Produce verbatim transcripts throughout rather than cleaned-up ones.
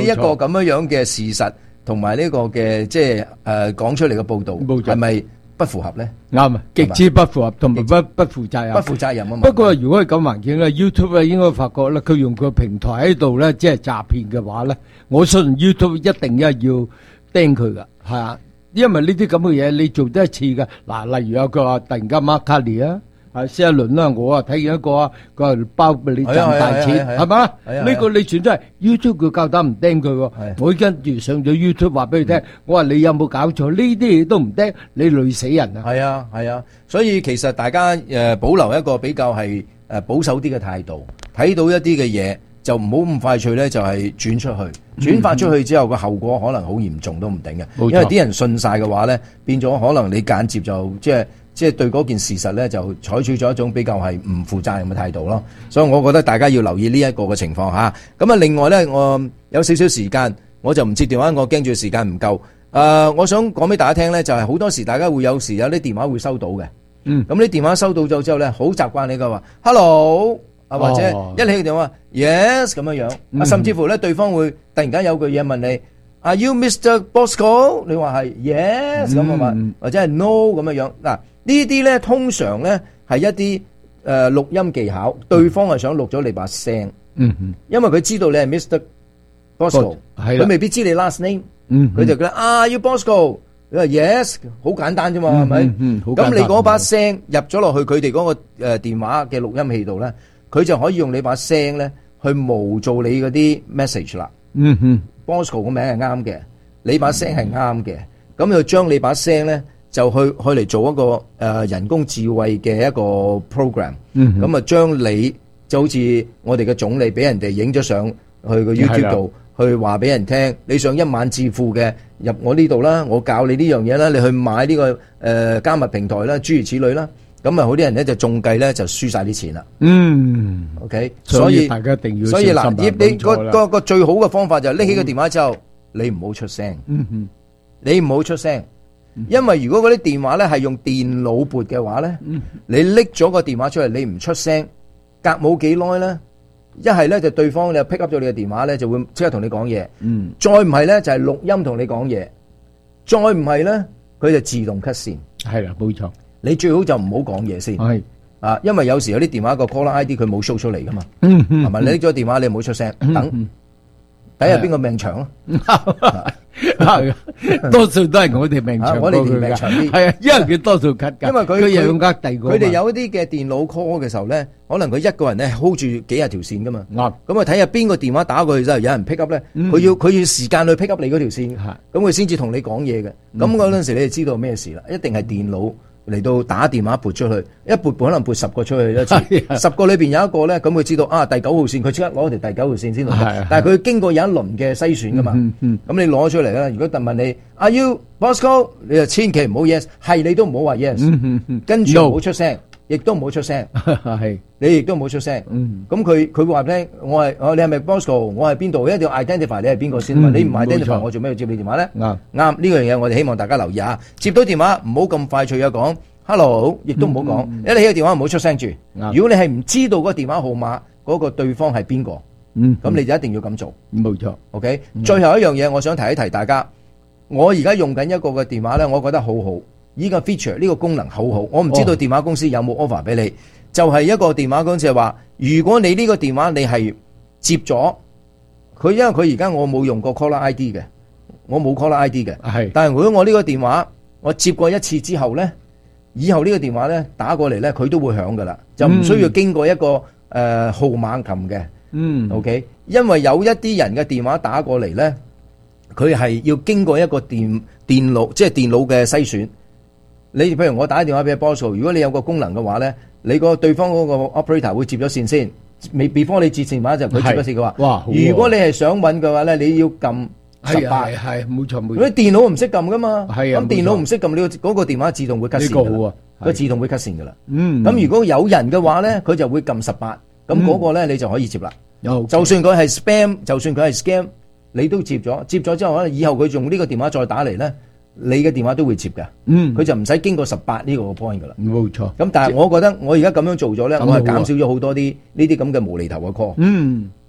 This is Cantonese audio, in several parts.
一個咁樣樣嘅事實同埋呢個嘅即係誒講出嚟嘅報導係咪不符合咧？ 啱啊，極之不符合同埋不不負責任。 不負責任啊嘛。 不過如果係咁環境咧 ，YouTube 咧應該發覺咧，佢用個平台喺度咧，即係詐騙嘅話咧，我相信 YouTube 一定一要釘佢噶，係啊，因為呢啲咁嘅嘢你做得一次嘅，嗱，例如有個話突然間 Mark Carney 啊。啊，四一輪啦，我啊睇見一個啊，佢係包俾你賺大錢，係嘛？呢個你全都係 YouTube 佢夠膽唔釘佢喎。我跟住上咗 YouTube 話俾佢聽，我話你有冇搞錯？呢啲嘢都唔釘，你累死人啊！ 係啊係啊，所以其實大家誒保留一個比較係誒保守啲嘅態度，睇到一啲嘅嘢就唔好咁快脆咧，就係轉出去，轉發出去之後個後果可能好嚴重都唔定嘅，因為啲人信晒嘅話咧，變咗可能你間接就即係。即係對嗰件事實咧，就採取咗一種比較係唔負責任嘅態度咯。所以我覺得大家要留意呢一個嘅情況嚇。咁啊，另外咧，我有少少時間，我就唔接電話，我驚住時間唔夠。誒、呃，我想講俾大家聽咧，就係、是、好多時大家會有時有啲電話會收到嘅。嗯。咁啲電話收到咗之後咧，好習慣你嘅話 ，hello 啊，或者一起個電話 yes 咁樣樣。啊，甚至乎咧，對方會突然間有句嘢問你。Are you Mister Bosco？ 你話係 yes 咁啊嘛，或者係 no 咁樣樣。嗱，呢啲咧通常咧係一啲誒錄音技巧，對方係想錄咗你把聲，嗯嗯，因為佢知道你係 Mister Bosco， 佢未必知你 last name，嗯，佢就覺得 Are you Bosco？ 你話 yes， 好簡單啫嘛，係咪？嗯，咁你嗰把聲入咗落去佢哋嗰個誒電話嘅錄音器度咧，佢就可以用你把聲咧去模造你嗰啲 message 啦。嗯哼。Bosco 個名係啱嘅，你把聲係啱嘅，咁就將你把聲咧就去去嚟做一個誒、呃、人工智慧嘅一個 program，咁啊將你就好似我哋嘅總理俾人哋影咗上去個 YouTube 度，去話俾人聽，你想一晚致富嘅入我呢度啦，我教你呢樣嘢啦，你去買呢、這個誒、呃、加密平台啦，諸如此類啦。咁啊，好啲人咧就中計咧就輸晒啲錢啦。嗯 ，OK，所以，所以大家一定要小心。所以嗱，你你個個個最好嘅方法就係拎起個電話之後，嗯、你唔好出聲。嗯哼，你唔好出聲，嗯，因為如果嗰啲電話咧係用電腦撥嘅話咧，嗯，你拎咗個電話出嚟，你唔出聲，隔冇幾耐咧，一係咧就對方你 pick up 咗你嘅電話咧，就會即刻同你講嘢。嗯，再唔係咧就係錄音同你講嘢，再唔係咧佢就自動 cut 線。係啦，冇錯。你最好就唔好講嘢先，係啊，因為有時有啲電話個 caller I D 佢冇 show 出嚟噶嘛，嗯嗯，係咪？你拎咗電話你唔好出聲，等睇下邊個命長咯，多數都係我哋命長，我哋條命長啲，係啊，因為佢多數 cut 噶，因為佢佢又呃第個，佢哋有一啲嘅電腦 call 嘅時候咧，可能佢一個人咧 hold 住幾廿條線噶嘛，啱，咁啊睇下邊個電話打過去之後有人 pick up 咧，佢要佢要時間去 pick up 你嗰條線，咁佢先至同你講嘢嘅，咁嗰陣時你就知道咩事啦，一定係電腦。嚟到打電話撥出去，一撥可能撥十個出去一次，十個裏邊有一個咧，咁佢知道啊第九號線，佢即刻攞條第九號線先嚟。但係佢經過有一輪嘅篩選噶嘛，咁、嗯嗯、你攞出嚟啦。如果特問你 Are you Bosco？ 你就千祈唔好 yes， 係你都唔好話 yes，、嗯嗯嗯、跟住唔好出聲，亦都唔好出聲，係你亦都唔好出聲。咁佢佢會話聽，我係我你係咪 Bosco？ 我係邊度？一定要 identify 你係邊個先嘛、嗯？你唔 identify 我做咩要接你電話咧？啱啱呢樣嘢，我哋希望大家留意下。接到電話唔好咁快脆啊講 hello， 亦都唔好講。一、嗯嗯、你起個電話唔好出聲住。如果你係唔知道個電話號碼嗰、那個對方係邊個，咁、嗯嗯、你就一定要咁做。冇錯。OK、嗯。最後一樣嘢，我想提一提大家。我而家用緊一個嘅電話咧，我覺得好好。呢、這個 feature 呢個功能好好。我唔知道電話公司有冇 offer 俾你。哦就係、是、一個電話公司係話，如果你呢個電話你係接咗佢，因為佢而家我冇用過 caller I D 嘅，我冇 caller I D 嘅，係。但係如果我呢個電話我接過一次之後咧，以後呢個電話咧打過嚟咧，佢都會響噶啦，就唔需要經過一個誒、嗯呃、號碼撳嘅。嗯 ，OK， 因為有一啲人嘅電話打過嚟咧，佢係要經過一個電電腦，即係電腦嘅篩選。你譬如我打電話俾 Bosco， 如果你有個功能嘅話咧，你個對方嗰個 operator 會接咗線先，未 before 你接線話就佢接咗線嘅話，哇！如果你係想揾嘅話咧，你要撳十八，係係冇錯冇錯。嗰啲電腦唔識撳噶嘛，係啊，咁電腦唔識撳，你嗰個電話自動會 cut 線㗎啦，呢個自動會 cut 線噶啦。嗯，咁如果有人嘅話咧，佢就會撳十八，咁嗰個咧你就可以接啦。有，就算佢係 spam， 就算佢係 scam， 你都接咗，接咗之後可能以後佢用呢個電話再打嚟咧。你嘅電話都會接嘅，嗯，佢就唔使經過十八呢個 point 噶啦，冇錯。咁但係我覺得我而家咁樣做咗咧，我係減少咗好多啲呢啲咁嘅無厘頭嘅 call，嗯，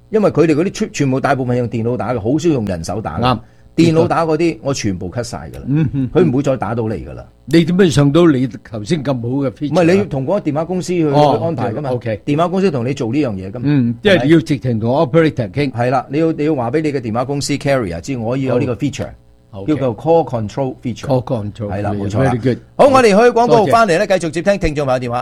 因為佢哋嗰啲全全部大部分用電腦打嘅，好少用人手打嘅。 啱， 電腦打嗰啲我全部 cut 晒噶啦，佢唔會再打到你噶啦。 你點樣上到你頭先咁好嘅 feature？ 唔係你要同嗰個電話公司去哦安排噶嘛 OK 電話公司同你做呢樣嘢噶嘛。 嗯，即係你要直情同 operator 傾。 係啦，你要你要話俾你嘅電話公司 carrier 知，我要有呢個 feature，叫做 call control feature。 call control 係啦，冇錯啦 Very good。 好，我哋去廣告多謝翻嚟咧，繼續接聽聽眾朋友電話。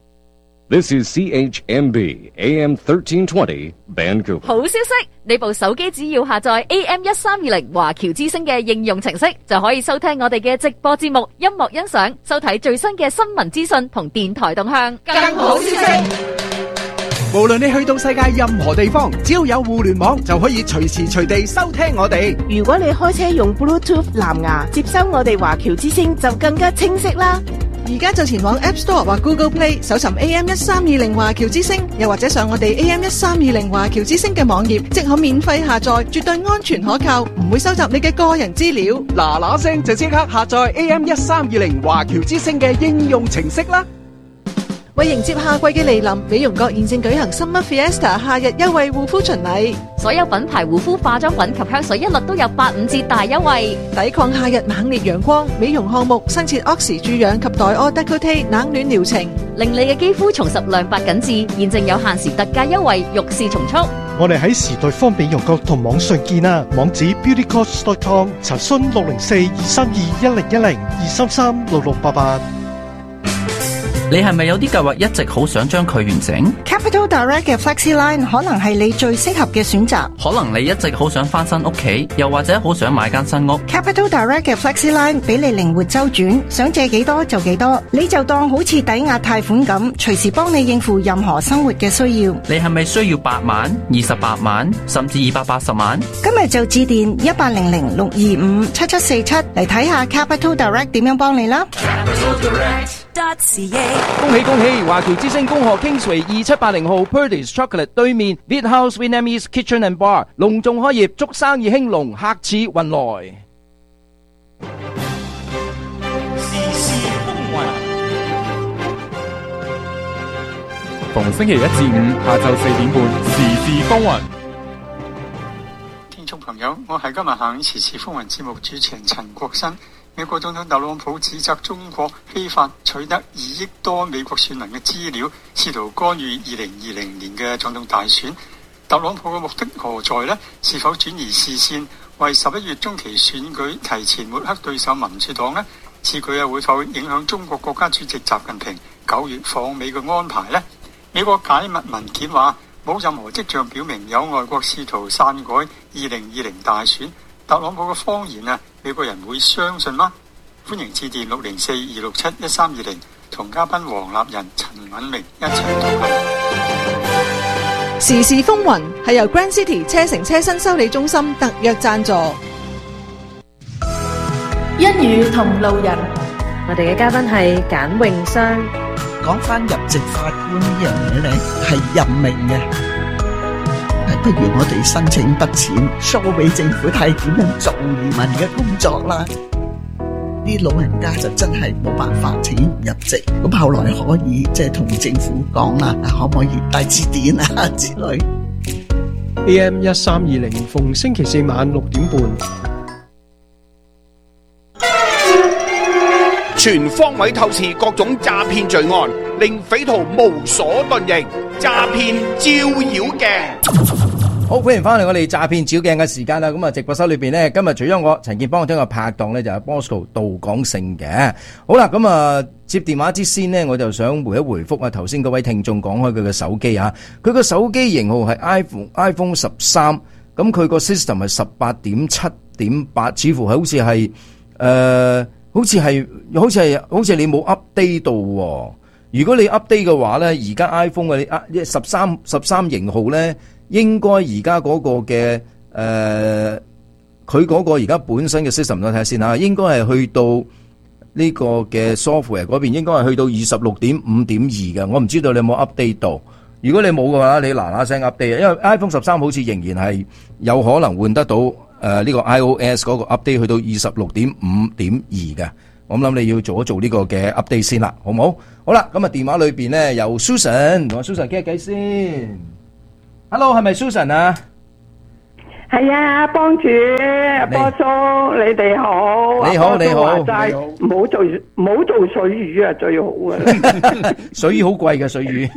This is C H M B A M thirteen twenty Vancouver。 好消息，你部手機只要下載 A M 一三二零華僑之聲嘅應用程式，就可以收聽我哋嘅直播節目、音樂欣賞、收睇最新嘅新聞資訊同電台動向。更好消息， 無論你去到世界任何地方，只要有互聯網，就可以隨時隨地收聽我哋。 如果你開車用 Bluetooth 藍牙接收我哋華僑之聲，就更加清晰啦。 而家就前往 App Store 或 Google Play 搜尋 A M 一三二零華僑之聲，又或者上我哋 A M 一三二零華僑之聲嘅網頁，即可免費下載，絕對安全可靠，唔會收集你嘅個人資料。 嗱嗱聲就即刻下載 A M 一三二零華僑之聲嘅應用程式啦！ 為迎接夏季嘅嚟臨，美容閣現正舉行 Summer Fiesta 夏日優惠護膚巡禮， 所有品牌護膚化妝品及香水一律都有八五折大優惠， 抵抗夏日猛烈陽光。美容項目新設 Oxy 注氧及黛柯 Decote 冷暖療程， 令你嘅肌膚重拾亮白緊緻。現正有限時特價優惠，欲試從速。 我哋喺時代方美容閣同網上見啊，網址 beauty cost dot com， 查詢六零四二三二一零一零二三三六六八八。 你係咪有啲計劃一直好想將佢完成？ Capital Direct 嘅 FlexiLine 可能係你最適合嘅選擇。 可能你一直好想翻新屋企，又或者好想買間新屋。 Capital Direct 嘅 FlexiLine 俾你靈活周轉，想借幾多就幾多，你就當好似抵押貸款咁，隨時幫你應付任何生活嘅需要。 你係咪需要八萬、二十八萬，甚至二百八十萬？ 今日就致電一八零零六二五七七四七嚟睇下 Capital Direct 點樣幫你啦。 恭喜恭喜！華僑之星恭賀 Kingsway 二七八零號 Purdey's Chocolate 對面 Beat House Vietnamese Kitchen and Bar 隆重開業，祝生意興隆，客似雲來。 時事風雲， 逢星期一至五下晝四點半，時事風雲。 聽眾朋友，我係今日下午時事風雲節目主持人陳國新。美國總統特朗普指責中國非法取得二億多美國選民嘅資料，試圖干預二零二零年嘅總統大選。特朗普嘅目的何在呢？是否轉移視線，為十一月中期選舉提前抹黑對手民主黨呢？此舉又會否影響中國國家主席習近平九月訪美嘅安排呢？美國解密文件話，冇任何跡象表明有外國試圖篡改二零二零大選。特朗普嘅謊言啊，美國人會相信嗎？歡迎致電六零四二六七一三二零，同嘉賓黃立仁、陳敏明一齊討論。 時事風雲係由 Grand City 車城車身修理中心特約贊助。 一語同路人，我哋嘅嘉賓係簡詠雙。 講翻入籍法官呢樣嘢咧，係任命嘅。不如我哋申請筆錢 show 俾政府睇點樣做移民嘅工作啦。啲老人家就真係冇辦法請入籍，咁後來可以即係同政府講啦，可唔可以帶字典啊之類。 A M 一三二零逢星期四晚六點半， 全方位透視各種詐騙罪案，令匪徒無所遁形。詐騙照妖鏡。 好，歡迎翻嚟我哋詐騙照鏡嘅時間啦。咁啊，直播室裏邊呢，今日除咗我陳健邦，我聽個拍檔呢，就係 Bosco 杜廣勝嘅。好啦，咁啊接電話之先呢，我就想回一回覆啊頭先嗰位聽眾講開佢嘅手機啊，佢個手機型號係 iPhone iPhone 十三，咁佢個 system 係十八點七點八，似乎係好似係誒，好似係好似係好似你冇 update 到喎。如果你 update 嘅話咧，而家 iPhone 嘅啲十三十三型號咧，應該而家嗰個嘅誒，佢嗰個而家本身嘅 system 我睇下先嚇，應該係去到呢個嘅 software 嗰邊，應該係去到二十六點五點二嘅。我唔知道你有冇 update 到。如果你冇嘅話，你嗱嗱聲 update，因為 iPhone 十三好似仍然係有可能換得到誒呢個 iOS 嗰個 update 去到二十六點五點二嘅。我諗你要做一做呢個嘅 update 先啦，好唔好？好啦，咁啊電話裏邊咧有 Susan， 同 Susan 傾下偈先。 Hello， 係咪 Susan 啊？ 係啊，幫主，波叔，你哋好。 你好，你好。 你好。唔好做唔好做水魚啊，最好啊。 水魚好貴嘅水魚。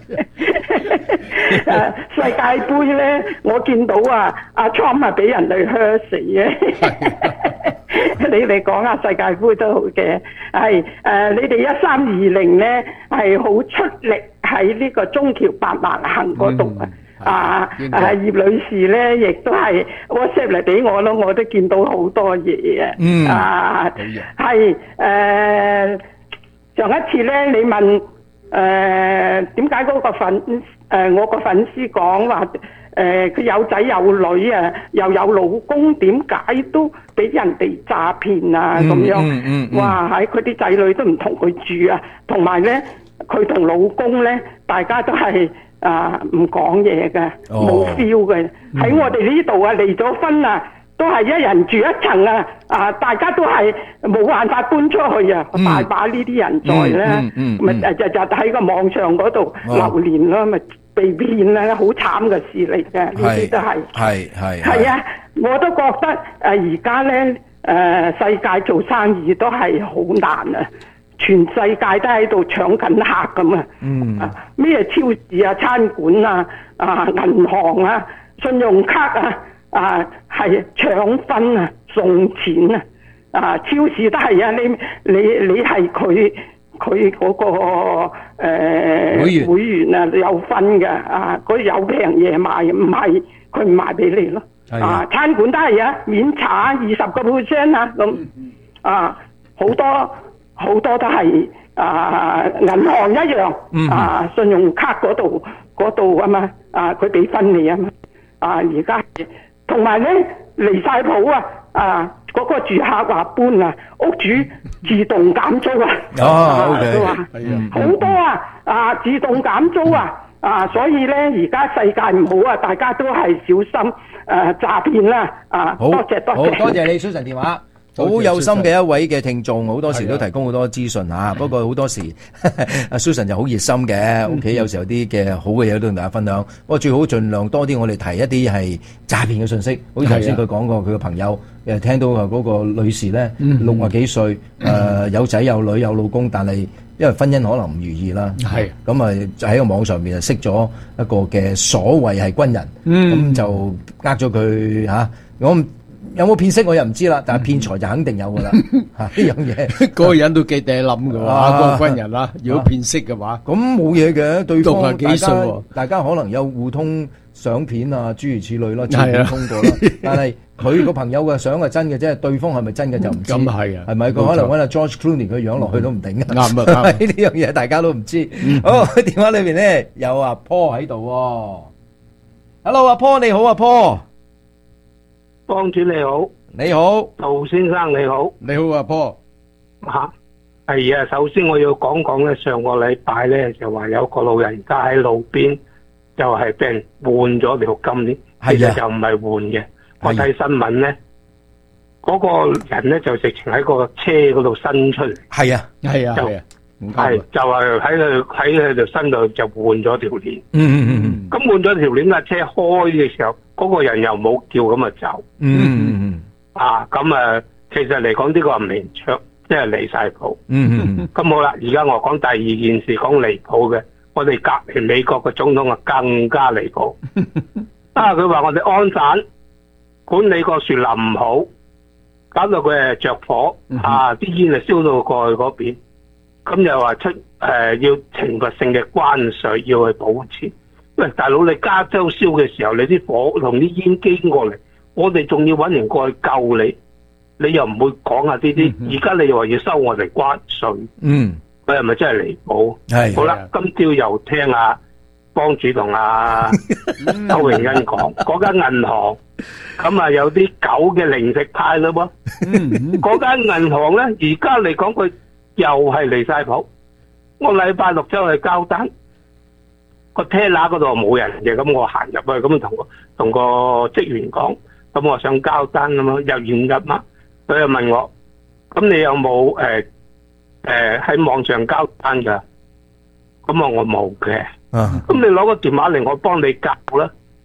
誒，世界盃咧，我見到啊，阿 Trump 係俾人哋嚇死嘅。你哋講下世界盃都好嘅，係誒，你哋一三二零咧係好出力喺呢個中橋百萬行嗰度啊。啊！啊葉女士咧，亦都係 WhatsApp 嚟俾我咯，我都見到好多嘢啊！嗯，啊，係誒上一次咧，你問誒點解嗰個粉誒、呃、我個粉絲講話誒佢有仔有女啊，又有老公，點解都俾人哋詐騙啊咁樣？嗯嗯嗯、哇！喺佢啲仔女都唔同佢住啊，同埋咧佢同老公咧，大家都係。啊，唔講嘢嘅，冇 feel 嘅。喺我哋呢度啊，離咗婚啊，都係一人住一層啊！啊，大家都係冇辦法搬出去啊！嗯、大把呢啲人在咧，咪日日喺個網上嗰度流連咯，咪、哦、被騙啦，好慘嘅事嚟嘅。呢啲都係係係係啊！我都覺得誒而家咧誒世界做生意都係好難啊！全世界都喺度搶緊客咁啊！嗯，咩超市啊、餐館啊、啊銀行啊、信用卡啊、啊係搶分啊、送錢啊！啊超市都係啊！你你你係佢佢嗰個誒、呃、會員會員啊有分嘅啊！嗰有平嘢賣，唔係佢唔賣俾你咯。啊，餐館都係啊，免查二十個 percent 啊咁啊，好多。好多都係啊，銀行一樣、嗯、啊，信用卡嗰度嗰度啊嘛，啊佢俾分你啊嘛，啊而家同埋咧離晒譜啊，啊嗰、嗰個住客話搬啊，屋主自動減租啊， 哦 OK， 話好多啊，啊自動減租啊，啊所以咧而家世界唔好啊，大家都係小心誒詐騙啦，啊多謝多謝， 好多謝你 Susan 電話。好有心嘅一位嘅聽眾，好多時都提供好多資訊嚇。不過好多時阿 Susan 就好熱心嘅，屋企有時候有啲嘅好嘅嘢都同大家分享。不過最好盡量多啲我哋提一啲係詐騙嘅信息。好似頭先佢講過，佢嘅朋友誒聽到嗰個女士咧六十幾歲，誒有仔有女有老公，但係因為婚姻可能唔如意啦。係咁啊，就喺個網上面就識咗一個嘅所謂係軍人，咁就呃咗佢嚇。我有冇騙色我又唔知啦，但係騙財就肯定有噶啦，吓呢樣嘢， 嗰個人都幾抵諗噶，嗰個軍人啦，如果騙色嘅話， 咁冇嘢嘅，對方六十幾歲， 大家可能有互通相片啊，諸如此類咯，照片通過啦。但係佢個朋友嘅相係真嘅啫，對方係咪真嘅就唔知。咁係啊，係咪佢可能搵阿 George Clooney 佢樣落去都唔定嘅。啱啊，啱呢樣嘢大家都唔知。好，電話裏邊咧有阿 Paul 喺度。Hello， 阿 Paul 你好，阿 Paul。 幫主你好， 你好， 杜先生你好， 你好阿波， 吓係啊。首先我要講講咧，上個禮拜咧就話有個老人家喺路邊就係俾人換咗條金鏈，其實就唔係換嘅。我睇新聞咧，嗰個人咧就直情喺個車嗰度伸出嚟， 係啊，係啊，係啊， 係就係喺佢喺佢條身度就換咗條鏈。嗯嗯嗯，咁換咗條鏈架車開嘅時候。嗰、那個人又冇叫咁啊走，嗯嗯嗯，啊咁啊，其實嚟講呢個唔離譜，即係離晒譜，嗯嗯，咁好啦，而家我講第二件事，講離譜嘅，我哋隔離美國嘅總統啊更加離譜，啊佢話我哋安省管理個樹林唔好，搞到佢誒着火，啊啲煙啊燒到過去嗰邊，咁又話出誒、呃、要懲罰性嘅關稅要去保持。喂，大佬，你加州燒嘅時候，你啲火同啲煙經過嚟，我哋仲要揾人過去救你，你又唔會講下呢啲？而家、嗯、你又話要收我哋關稅，嗯，佢係咪真係離譜？係好啦，今朝又聽阿幫主同阿周榮恩講，嗰間銀行咁啊有啲狗嘅零食派咯噃，嗰間銀行咧而家嚟講佢又係離晒譜，我禮拜六走去交單。個 teller 嗰度冇人嘅，咁我行入去，咁同同個職員講，咁我想交單咁咯，入完入嘛，佢又問我，咁你有冇誒誒喺網上交單噶？咁啊我冇嘅，咁你攞個電話嚟，我幫你交啦。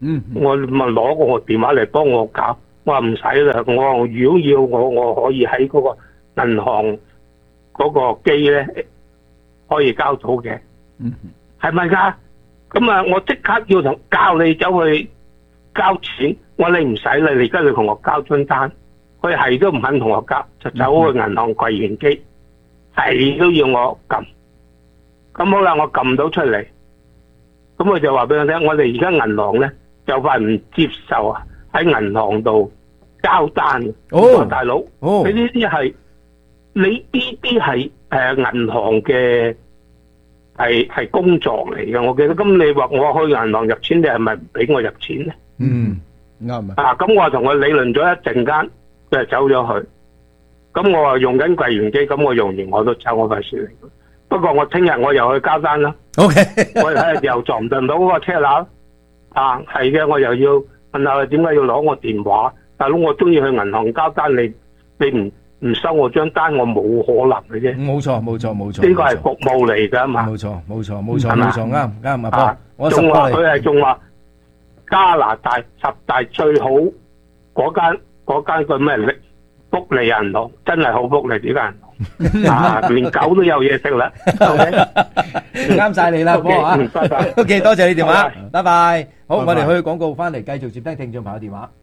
嗯， 我咪攞個電話嚟幫我搞。我話唔使啦，我話如果要我我可以喺嗰個銀行嗰個機咧可以交到嘅， 嗯， 係咪噶？咁啊，我即刻要同教你走去交錢，我話你唔使啦，你而家你同我交張單，佢係都唔肯同我交，就走去銀行櫃員機，係都要我撳。咁好啦，我撳到出嚟，咁我就話俾佢聽，我哋而家銀行咧就快唔接受啊！喺銀行度交單，哦，大佬，哦，你呢啲係你呢啲係誒銀行嘅係係工作嚟嘅，我記得。咁你話我去銀行入錢，你係咪俾我入錢咧？ 嗯，啱啊。 啊，咁我同佢理論咗一陣間，佢就走咗去。咁我話用緊櫃員機，咁我用完我都走，我費事嚟。不過我聽日我又去交單啦。 O K， 我睇下又撞唔撞到嗰個車輛啊？係嘅，我又要問下佢點解要攞我電話？大佬，我中意去銀行交單，你你唔唔收我張單，我冇可能嘅啫。 冇錯，冇錯，冇錯。 呢個係服務嚟㗎嘛。 冇錯，冇錯，冇錯，冇錯，啱啱啊！我仲話佢係仲話加拿大十大最好嗰間嗰間個咩利福利銀行，真係好福利呢間銀行。啊，連狗都有嘢食啦， 啱晒你啦，波啊！ 拜拜。 O K， 多謝你電話，拜拜。好，我哋去廣告翻嚟，繼續接聽聽眾朋友電話。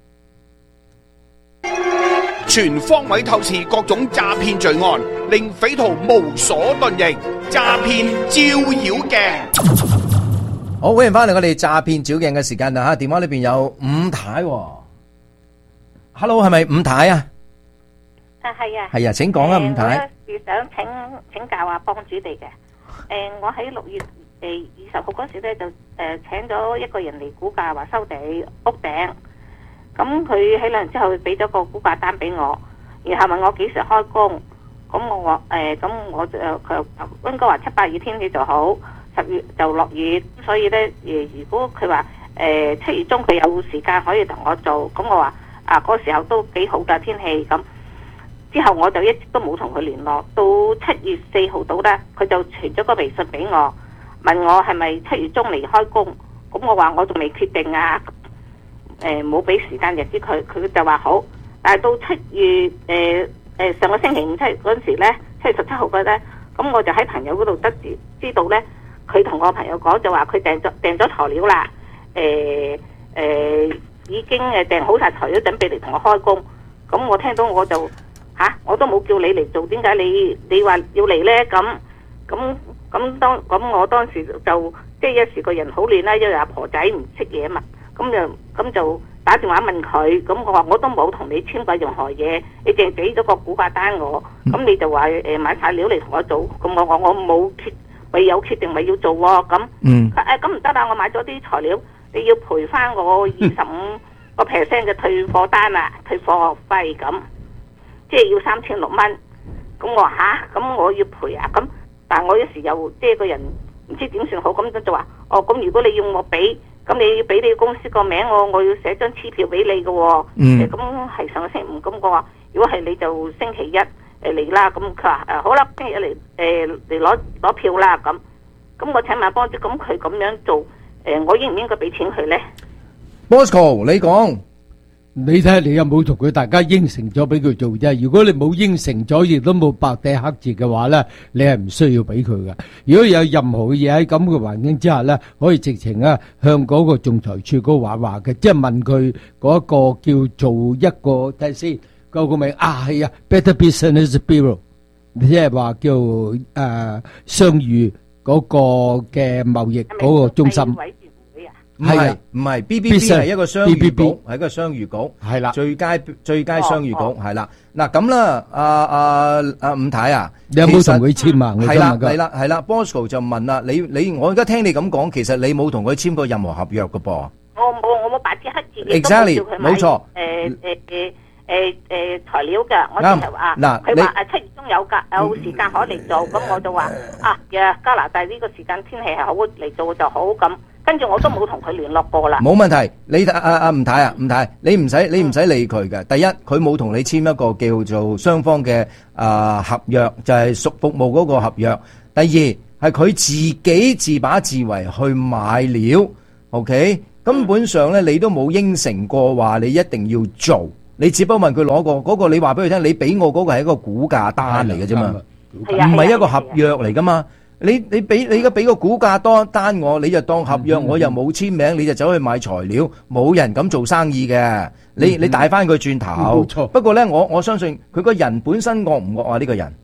全方位透視各種詐騙罪案，令匪徒無所遁形。詐騙照妖鏡。 好，歡迎翻嚟我哋詐騙照鏡嘅時間啦吓，電話裏邊有伍太。Hello， 係咪伍太啊？ 啊，係啊， 係啊，請講啊，伍太。 我係想請請教下幫主哋嘅。誒，我喺六月誒二十號嗰時咧就誒請咗一個人嚟估價，話收地屋頂。咁佢喺兩日之後俾咗個估價單俾我，然後問我幾時開工。咁我話誒，咁我就佢應該話七八月天氣就好，十月就落雨。所以咧誒，如果佢話誒七月中佢有時間可以同我做，咁我話啊嗰個時候都幾好㗎天氣咁。之後我就一直都冇同佢聯絡，到七月四號到咧，佢就傳咗個微信俾我，問我係咪七月中嚟開工。咁我話我仲未決定啊，誒冇俾時間日子佢，佢就話好。但係到七月誒誒、呃、上個星期五七月嗰陣時咧，七月十七號嘅咧，咁我就喺朋友嗰度得知知道咧，佢同我朋友講就話佢訂咗訂咗材料啦，誒、呃、誒、呃、已經誒訂好晒材料，準備嚟同我開工。咁我聽到我就。吓、啊！我都冇叫你嚟做，點解你你話要嚟咧？咁咁咁當咁我當時就即係一時個人好亂啦，因為阿婆仔唔識嘢嘛，咁就咁就打電話問佢，咁我話我都冇同你簽過任何嘢，你淨係俾咗個估價單我，咁你就話誒、呃、買晒料嚟同我做，咁我我我冇決未有決定咪要做喎，咁誒咁唔得啦，我買咗啲材料，你要賠翻我二十五個 percent 嘅退貨單啊，退貨費咁。即係要三千六蚊，咁我話吓，咁我要賠啊，咁但係我有時又即係個人唔知點算好，咁就話哦，咁如果你要我俾，咁你要俾你公司個名我，我要寫張支票俾你嘅喎，嗯，咁係上個星期五，咁我話如果係你就星期一誒嚟啦，咁佢話誒好啦，星期一嚟誒嚟攞攞票啦，咁咁我請埋幫主，咁佢咁樣做，誒我應唔應該俾錢佢咧 ？Bosco， 你講。 你睇下你有冇同佢大家應承咗俾佢做啫？如果你冇應承咗，亦都冇白底黑字嘅話咧，你係唔需要俾佢嘅。如果有任何嘅嘢喺咁嘅環境之下咧，可以直情啊向嗰個仲裁處嗰個話話嘅，即係問佢嗰一個叫做一個睇先，個個名啊係啊 Better Business Bureau， 即係話叫誒商譽嗰個嘅貿易嗰個中心。 唔係唔係 B B B 係一個商譽局，係一個商譽局，係啦，最佳最佳商譽局係啦。嗱咁啦，阿阿阿伍太啊， 你有冇同佢簽啊？ 係啦係啦係啦 Bosco 就問啦，你你我而家聽你咁講，其實你冇同佢簽過任何合約嘅噃。 我冇我冇白紙黑字嘅， exactly 冇錯。 誒誒誒誒誒材料嘅，我就係話嗱，佢話誒七月中有㗎，有時間可嚟做，咁我就話啊，呀加拿大呢個時間天氣係好嚟做就好咁。跟住我都冇同佢聯絡過啦。 冇問題，你阿阿伍太啊，伍太，你唔使你唔使理佢嘅。第一，佢冇同你簽一個叫做雙方嘅啊合約，就係屬服務嗰個合約。第二係佢自己自把自為去買料 ，OK， 根本上咧，你都冇應承過話你一定要做，你只不過問佢攞個嗰個，你話俾佢聽，你俾我嗰個係一個估價單嚟嘅啫嘛，唔係一個合約嚟噶嘛。你你俾你而家俾個估價單單我，你就當合約，我又冇簽名，你就走去買材料，冇人咁做生意嘅。你你帶翻佢轉頭，冇錯。不過咧，我我相信佢個人本身惡唔惡啊？呢個人，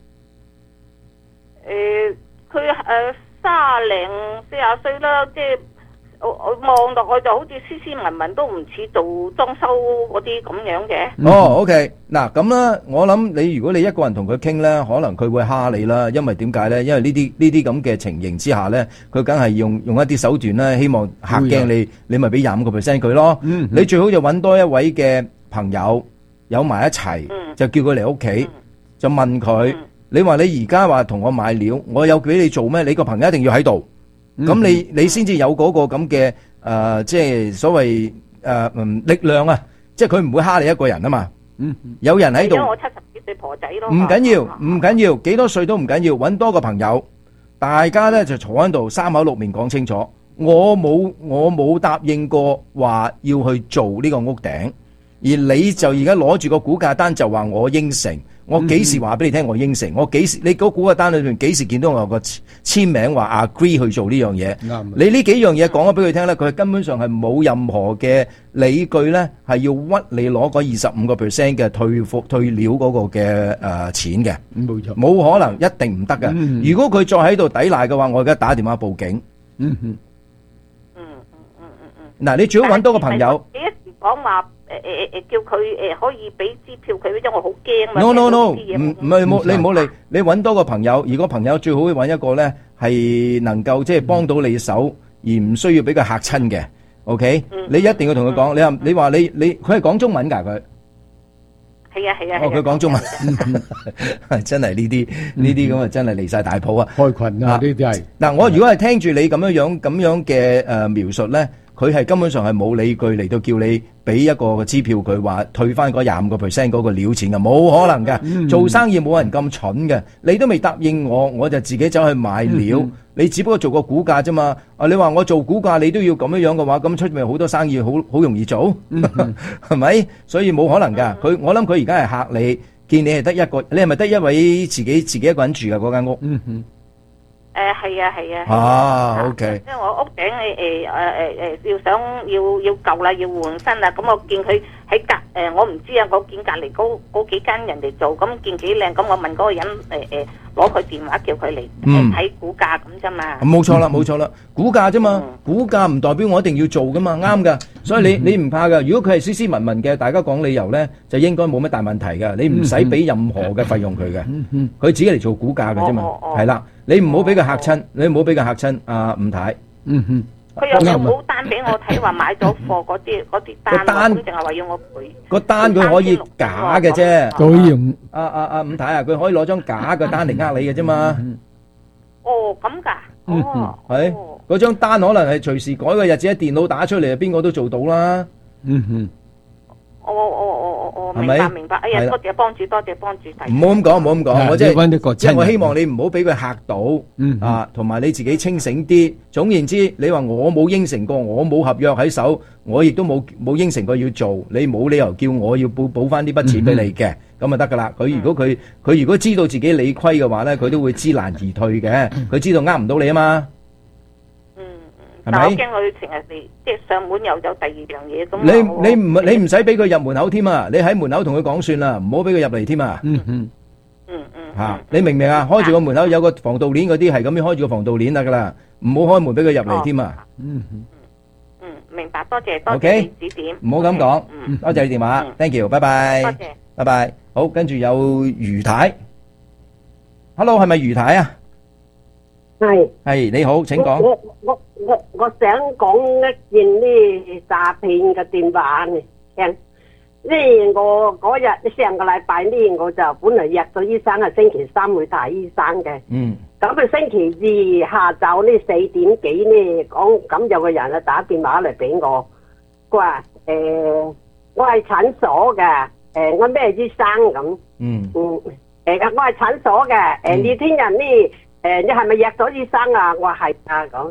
誒，佢誒卅零四十歲啦，即係。我我望落去就好似斯斯文文，都唔似做裝修嗰啲咁樣嘅。 哦 ，OK， 嗱咁啦，我諗你如果你一個人同佢傾咧，可能佢會蝦你啦，因為點解咧？因為呢啲呢啲咁嘅情形之下咧，佢梗係用用一啲手段咧，希望嚇驚你，你咪俾廿五個 percent 佢咯。嗯，你最好就揾多一位嘅朋友有埋一齊，就叫佢嚟屋企，就問佢，你話你而家話同我買料，我有俾你做咩？你個朋友一定要喺度。咁你你先至有嗰個咁嘅誒，即係所謂誒嗯力量啊！即係佢唔會蝦你一個人啊嘛。嗯，有人喺度。 我七十幾歲婆仔咯。 唔緊要，唔緊要，幾多歲都唔緊要，揾多個朋友，大家咧就坐喺度，三口六面講清楚。我冇我冇答應過話要去做呢個屋頂，而你就而家攞住個估價單就話我應承。我幾時話俾你聽？我應承。我幾時你嗰估價單裏面幾時見到我有個簽名話 agree 去做呢樣嘢？啱。你呢幾樣嘢講咗俾佢聽咧，佢根本上係冇任何嘅理據咧，係要屈你攞嗰二十五個 percent 嘅退貨退料嗰個嘅誒錢嘅。冇錯。冇可能，一定唔得嘅。如果佢再喺度抵賴嘅話，我而家打電話報警。嗯哼。嗯嗯嗯嗯嗯。嗱，你最好揾多個朋友。 幾時講話？誒誒誒誒，叫佢誒可以俾支票佢，因為我好驚嘛。 No no no，唔唔係冇，你唔好理，你揾多個朋友。如果朋友最好揾一個咧，係能夠即係幫到你手，而唔需要俾佢嚇親嘅。OK，你一定要同佢講。你話你話你你，佢係講中文㗎佢。 係啊係啊。 哦，佢講中文，真係呢啲呢啲咁啊，真係離曬大譜啊！ 開群啊，呢啲係。 嗱，我如果係聽住你咁樣樣咁樣嘅誒描述咧。佢係根本上係冇理據嚟到叫你俾一個支票，佢話退翻嗰廿五個 percent 嗰個料錢嘅，冇可能嘅。嗯、做生意冇人咁蠢嘅，你都未答應我，我就自己走去買料。嗯、你只不過做個估價啫嘛。啊，你話我做估價，你都要咁樣樣嘅話，咁出面好多生意好好容易做，係咪、嗯？所以冇可能㗎。佢我諗佢而家係嚇你，見你係得一個，你係咪得一位自己自己一個人住嘅嗰間屋？嗯嗯誒係啊係啊， 啊 OK， 因為我屋頂誒誒誒誒誒要想要要舊啦，要換新啦，咁我見佢喺隔誒，我唔知啊，我見隔離嗰嗰幾間人哋做，咁見幾靚，咁我問嗰個人誒誒攞佢電話叫佢嚟誒睇估價咁啫嘛。 冇錯啦冇錯啦，估價啫嘛，估價唔代表我一定要做噶嘛，啱噶。所以你你唔怕噶，如果佢係斯斯文文嘅，大家講理由咧，就應該冇乜大問題噶，你唔使俾任何嘅費用佢嘅，佢自己嚟做估價嘅啫嘛，係啦。你唔好俾佢嚇親，你唔好俾佢嚇親。阿伍太，嗯哼， 佢又又冇單俾我睇，話買咗貨嗰啲嗰啲單，單淨係話要我賠。 個單佢可以假嘅啫，佢用阿阿阿伍太啊，佢可以攞張假嘅單嚟呃你嘅啫嘛。 哦，咁噶，哦， 係嗰張單可能係隨時改個日子喺電腦打出嚟，邊個都做到啦。嗯哼。 我我我我我明白明白，哎呀，多謝幫主，多謝幫主。 唔好咁講，唔好咁講，我即係即係我希望你唔好俾佢嚇到，啊，同埋你自己清醒啲。總言之，你話我冇應承過，我冇合約喺手，我亦都冇冇應承過要做，你冇理由叫我要補補翻呢筆錢俾你嘅，咁就得噶啦。佢如果佢佢如果知道自己理虧嘅話咧，佢都會知難而退嘅。佢知道呃唔到你啊嘛。 但我驚佢成日嚟，即係上門又有第二樣嘢咁。 你你唔你唔使俾佢入門口添啊！你喺門口同佢講算啦，唔好俾佢入嚟添啊！嗯嗯嗯嗯嚇，你明唔明啊？開住個門口有個防盜鏈嗰啲係咁樣開住個防盜鏈得噶啦，唔好開門俾佢入嚟添啊！嗯嗯嗯，明白，多謝多謝你指點。 唔好咁講，多謝你電話 ，thank you，拜拜。 多謝， 拜拜。好，跟住有余太 ，hello， 係咪余太啊？ 係係你好，請講。 我我我我想講一件呢詐騙嘅電話嚟聽。呢我嗰日上個禮拜呢，我就本來約咗醫生係星期三去睇醫生嘅。嗯。咁啊星期二下晝呢四點幾呢，講咁有個人啊打電話嚟俾我，佢話誒我係診所嘅，誒我咩醫生咁。嗯。嗯。誒我係診所嘅，誒你聽日呢？誒，你係咪約咗醫生啊？我話係啊，咁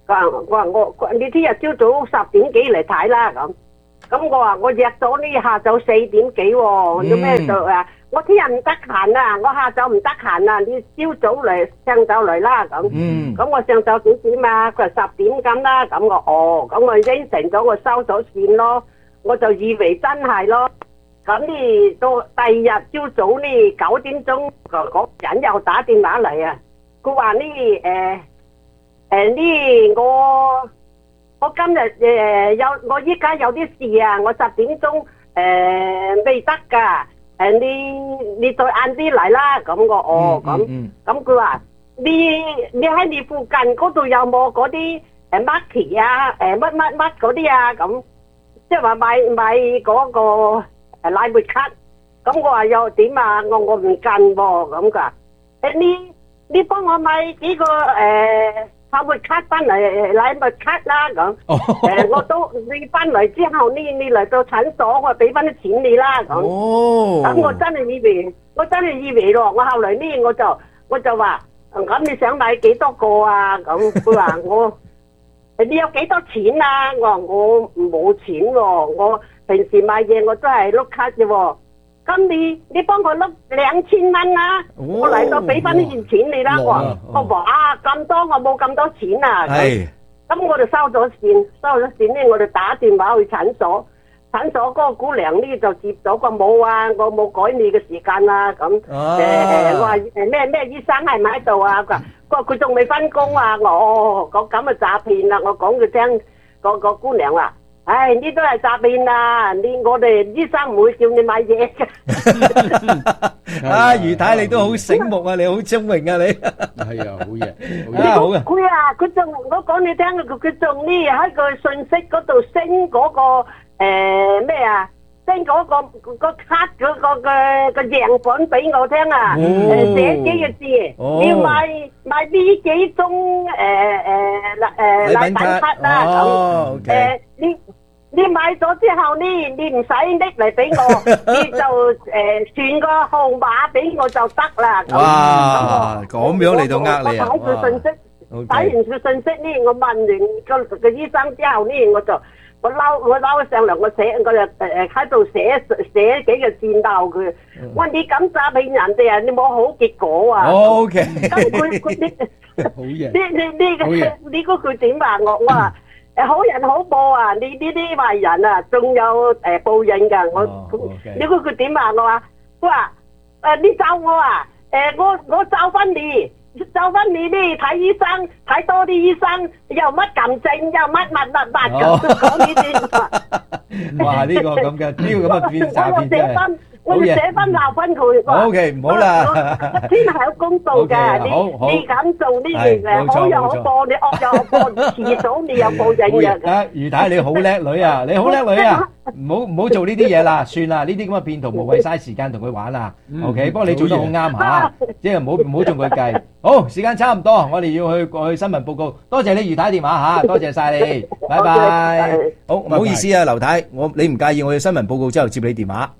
佢話我話我你聽日朝早十點幾嚟睇啦咁。咁我話我約咗呢下晝四點幾喎，做咩就話我聽日唔得閒啊，我下晝唔得閒啊，你朝早嚟上晝嚟啦咁。咁我上晝幾點啊？佢話十點咁啦。咁我哦，咁我應承咗，我收咗線咯。我就以為真係咯。咁呢到第二日朝早呢九點鐘，嗰人又打電話嚟啊！佢話呢誒誒呢我。我今日誒有我依家有啲事啊，我十點鐘誒未得噶，誒你你再晏啲嚟啦。咁我哦咁，咁佢話你你喺你附近嗰度有冇嗰啲誒 market 啊誒乜乜乜嗰啲啊咁，即係話買買嗰個誒奶沫卡。咁我話又點啊？我我唔近喎咁噶。誒你你幫我買幾個誒？奶沫卡翻嚟，奶沫卡啦咁。誒，我都你翻嚟之後，呢你嚟到診所，我俾翻啲錢你啦咁。咁我真係以為，我真係以為咯。我後來呢，我就我就話，咁你想買幾多個啊？咁佢話我，你有幾多錢啊？我話我冇錢喎，我平時買嘢我都係碌卡啫喎。咁你你幫我碌兩千蚊啦，我嚟到俾翻呢件錢你啦。我話我話啊咁多，我冇咁多錢啊。咁我就收咗線，收咗線呢，我就打電話去診所，診所嗰個姑娘呢就接咗個冇啊，我冇改你嘅時間啊。咁誒誒，我話誒咩咩醫生係咪喺度啊？佢話佢話佢仲未翻工啊。我哦講咁嘅詐騙啦，我講佢聽，個個姑娘話。唉，呢都係詐騙啊！你我哋醫生唔會叫你買嘢嘅。 啊，余太你都好醒目啊，你好聰明啊，你係啊，好嘢， 啊好嘅。 佢啊，佢仲我講你聽，佢佢仲呢喺個信息嗰度升嗰個誒咩啊？升嗰個個卡嗰個嘅個樣本俾我聽啊！誒寫幾個字，要買買呢幾種誒誒誒禮品卡啦咁誒呢。你買咗之後呢，你唔使拎嚟俾我，你就誒傳個號碼俾我就得啦。 哇，咁樣嚟到呃你啊！ 我睇住信息，睇完個信息呢，我問完個個醫生之後呢，我就我嬲我嬲上嚟，我寫我就誒喺度寫寫幾個字鬧佢。喂，你咁詐騙人哋啊，你冇好結果啊 ！O K， 咁佢佢呢好嘢， 呢呢呢個呢個佢點話我？我話。誒，好人好報啊！你呢啲壞人啊，仲有誒報應噶。我你估佢點話我啊？佢話誒，你咒我啊？誒，我我咒翻你，咒翻你呢睇醫生，睇多啲醫生，又乜癌症，又乜乜乜乜咁講呢啲。 哇！呢個咁嘅，呢個咁嘅變詐騙真係。 我要寫翻鬧翻佢。 O K，唔好啦。 天係有公道嘅，你你咁做呢樣嘢，好又好報，你惡又好報，遲早你有報應嘅。 啊，余太你好叻女啊，你好叻女啊！唔好唔好做呢啲嘢啦，算啦，呢啲咁嘅騙徒無謂嘥時間同佢玩啦。O K，不過你做得好啱嚇，即係唔好唔好中佢計。好，時間差唔多，我哋要去過去新聞報告。多謝你余太電話嚇，多謝曬你，拜拜。好，唔好意思啊，劉太，我你唔介意我去新聞報告之後接你電話。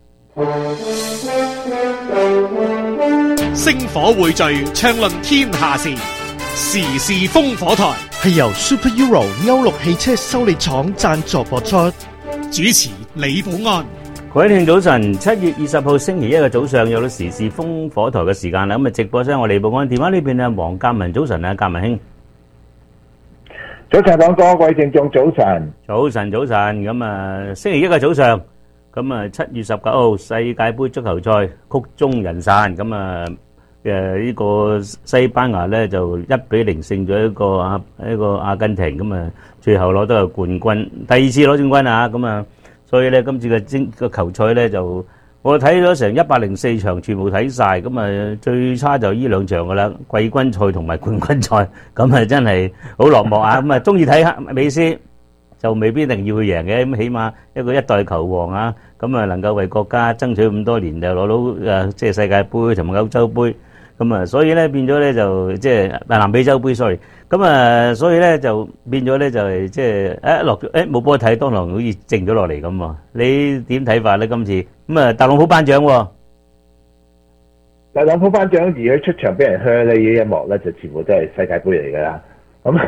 星火匯聚，暢論天下事，時事烽火台係由 Super Euro 歐陸汽車修理廠贊助播出， 主持李寶安。 各位聽早晨，七月二十號星期一嘅早上有到時事烽火台嘅時間啦。咁啊，直播室我李寶安，電話呢邊啊，黃鑑文，早晨啊，鑑文兄。 早晨，廣哥，各位聽眾早晨。 早晨，早晨。咁啊，星期一嘅早上。咁啊，七月十九號世界盃足球賽曲終人散，咁啊誒呢個西班牙咧就一比零勝咗一個阿一個阿根廷，咁啊最後攞到個冠軍，第二次攞冠軍啊！咁啊，所以咧今次嘅精個球賽咧就我睇咗成一百零四場，全部睇晒，咁啊最差就呢兩場噶啦，季軍賽同埋冠軍賽，咁啊真係好落寞啊！咁啊中意睇美斯。就未必一定要去贏嘅，咁起碼一個一代球王啊，咁啊能夠為國家爭取咁多年，就攞到誒即係世界盃同埋歐洲盃，咁啊所以咧變咗咧就即係南美洲盃 sorry，咁啊所以咧就變咗咧就係即係誒落誒冇波睇，當堂好似靜咗落嚟咁喎。你點睇法咧今次？咁啊特朗普頒獎喎， 特朗普頒獎而佢出場俾人噓呢啲一幕咧，就全部都係世界盃嚟㗎啦。咁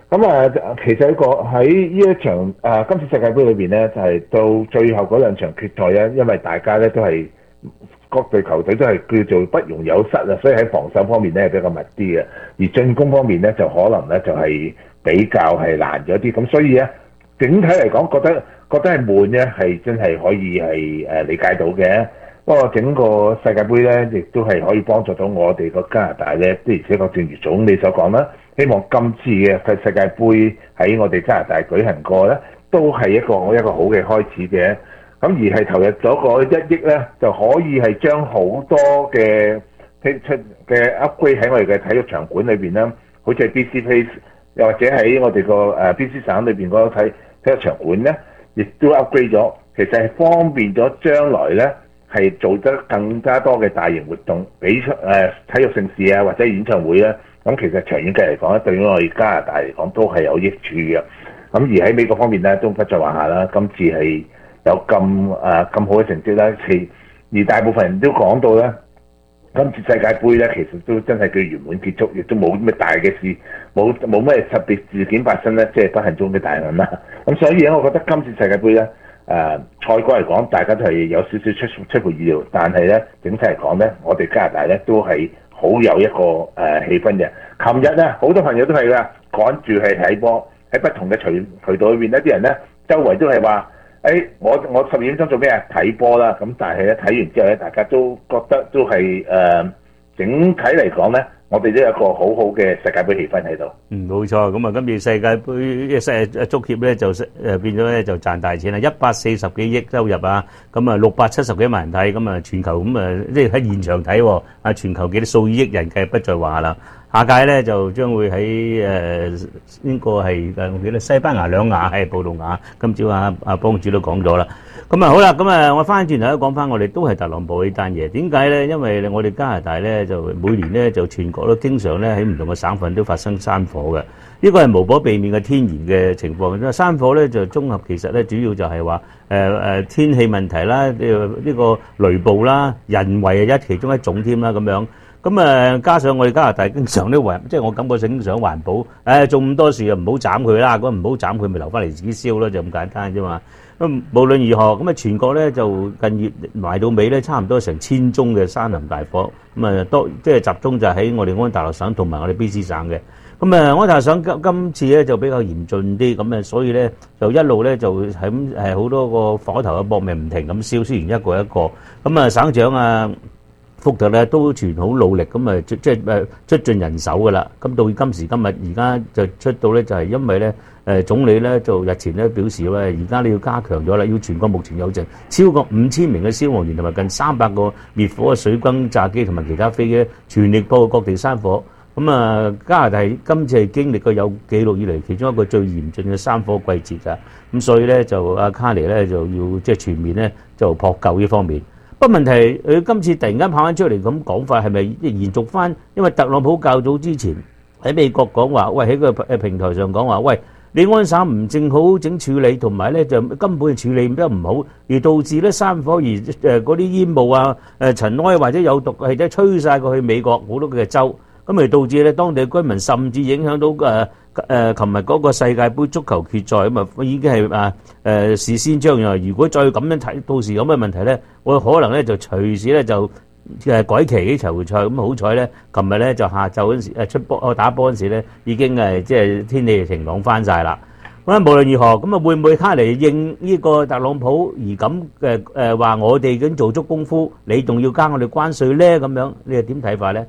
咁啊，其實一個喺呢一場啊今次世界盃裏邊咧，就係、是、到最後嗰兩場決賽咧，因為大家咧都係各隊球隊都係叫做不容有失啊，所以喺防守方面咧係比較密啲嘅，而進攻方面咧就可能咧就係比較係難咗啲。咁所以咧整體嚟講，覺得覺得係悶咧，係真係可以係誒理解到嘅。不過整個世界盃咧，亦都係可以幫助到我哋個加拿大咧，的而且確正如總理所講啦。希望今次嘅世界盃喺我哋加拿大舉行過咧，都係一個一個好嘅開始嘅。咁而係投入咗個一億咧，就可以係將好多嘅出嘅 upgrade 喺我哋嘅體育場館裏邊啦，好似係 B C Place， 又或者喺我哋個誒 B C 省裏邊嗰個體體育場館咧，亦都 upgrade 咗。其實係方便咗將來咧係做得更加多嘅大型活動，比出誒體育盛事啊或者演唱會啊。咁其實長遠計嚟講咧，對於我哋加拿大嚟講都係有益處嘅。咁而喺美國方面咧，都不在話下啦。今次係有咁誒咁好嘅成績啦，其而大部分人都講到咧，今次世界盃咧其實都真係叫圓滿結束，亦都冇咩大嘅事，冇冇咩特別事件發生咧，即係不幸中嘅大幸啦。咁所以咧，我覺得今次世界盃咧誒賽果嚟講，大家都係有少少出出乎意料，但係咧整體嚟講咧，我哋加拿大咧都係好有一個誒、呃、氣氛嘅。琴日咧，好多朋友都係㗎，趕住係睇波，喺不同嘅渠渠道裏邊，一啲人咧周圍都係話：誒、哎，我我十二點鐘做咩啊？睇波啦！咁但係咧睇完之後咧，大家都覺得都係誒、呃、整體嚟講咧，我哋都有一個好好嘅世界盃氣氛喺度。 嗯，冇錯。咁啊，今次世界盃世誒足協咧就誒變咗咧就賺大錢啦，一百四十幾億收入啊！咁啊六百七十幾萬人睇，咁啊全球咁啊即係喺現場睇，啊全球幾多數以億人計不在話啦。下屆咧就將會喺誒呢個係誒我記得西班牙兩亞係葡萄牙，今朝阿阿幫主都講咗啦。咁啊好啦，咁啊我翻轉頭講翻，我哋都係特朗普呢單嘢。點解咧？因為我哋加拿大咧就每年咧就全國都經常咧喺唔同嘅省份都發生山火嘅，呢個係無可避免嘅天然嘅情況。因為山火咧就綜合其實咧主要就係話誒誒天氣問題啦，呢個呢個雷暴啦，人為係一其中一種添啦咁樣。咁啊，加上我哋加拿大經常都環，即係我感覺上經常環保。誒、哎，做咁多事啊，唔好斬佢啦。如果唔好斬佢，咪留翻嚟自己燒咯，就咁簡單啫嘛。咁無論如何，咁啊，全國咧就近月埋到尾咧，差唔多成千宗嘅山林大火。咁啊，多即係集中就喺我哋安大略省同埋我哋 B C 省嘅。咁啊，安大略省今今次咧就比較嚴峻啲，咁啊，所以咧就一路咧就係咁係好多個火頭嘅搏命唔停咁燒，燒完一個一個。咁啊，省長啊〜福特咧都全好努力咁啊，即即係誒出盡人手噶啦。咁到今時今日，而家就出到咧，就係因為咧誒總理咧就日前咧表示咧，而家你要加強咗啦，要全國目前有成超過五千名嘅消防員同埋近三百個滅火嘅水轟炸機同埋其他飛機，全力撲各地山火。咁啊，加拿大今次係經歷過有記錄以嚟其中一個最嚴峻嘅山火季節㗎。咁所以咧就阿卡尼咧就要即係全面咧就撲救呢方面。不過問題，佢今次突然間跑翻出嚟咁講法，係咪延續翻？因為特朗普較早之前喺美國講話，喂喺個誒平台上講話，喂你安省唔正好整處理，同埋咧就根本處理得唔好，而導致咧山火而誒嗰啲煙霧啊、誒塵埃或者有毒氣體吹晒過去美國好多嘅州，咁而導致咧當地嘅居民甚至影響到誒。誒，琴日嗰個世界盃足球決賽咁啊，已經係啊誒事先將又，如果再咁樣睇，到時有咩問題咧，我可能咧就隨時咧就誒改期呢場賽。咁好彩咧，琴日咧就下晝嗰陣時誒出波打波嗰陣時咧，已經誒即係天氣晴朗翻晒啦。咁啊，無論如何，咁啊會唔會卡嚟應呢個特朗普而咁嘅誒話我哋已經做足功夫，你仲要加我哋關稅咧？咁樣你係點睇法咧？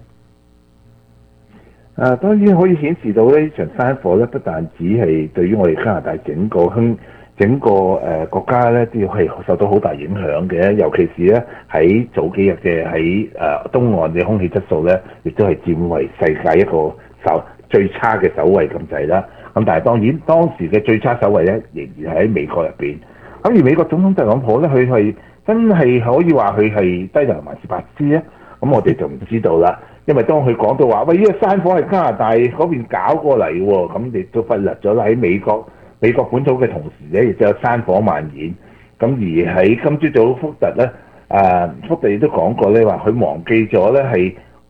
啊，當然可以顯示到呢場山火咧，不但只係對於我哋加拿大整個香整個誒、呃、國家咧，都係受到好大影響嘅。尤其是咧喺早幾日嘅喺誒東岸嘅空氣質素咧，亦都係佔為世界一個首最差嘅首位咁滯啦。咁但係當然當時嘅最差首位咧，仍然係喺美國入邊。咁而美國總統特朗普咧，佢係真係可以話佢係低能還是白痴咧？咁我哋就唔知道啦。因為當佢講到話，喂，呢、這個山火係加拿大嗰邊搞過嚟喎，咁亦都忽略咗啦。喺美國美國本土嘅同時咧，亦都有山火蔓延。咁而喺今朝早福特咧，誒、呃、福特亦都講過咧，話佢忘記咗咧係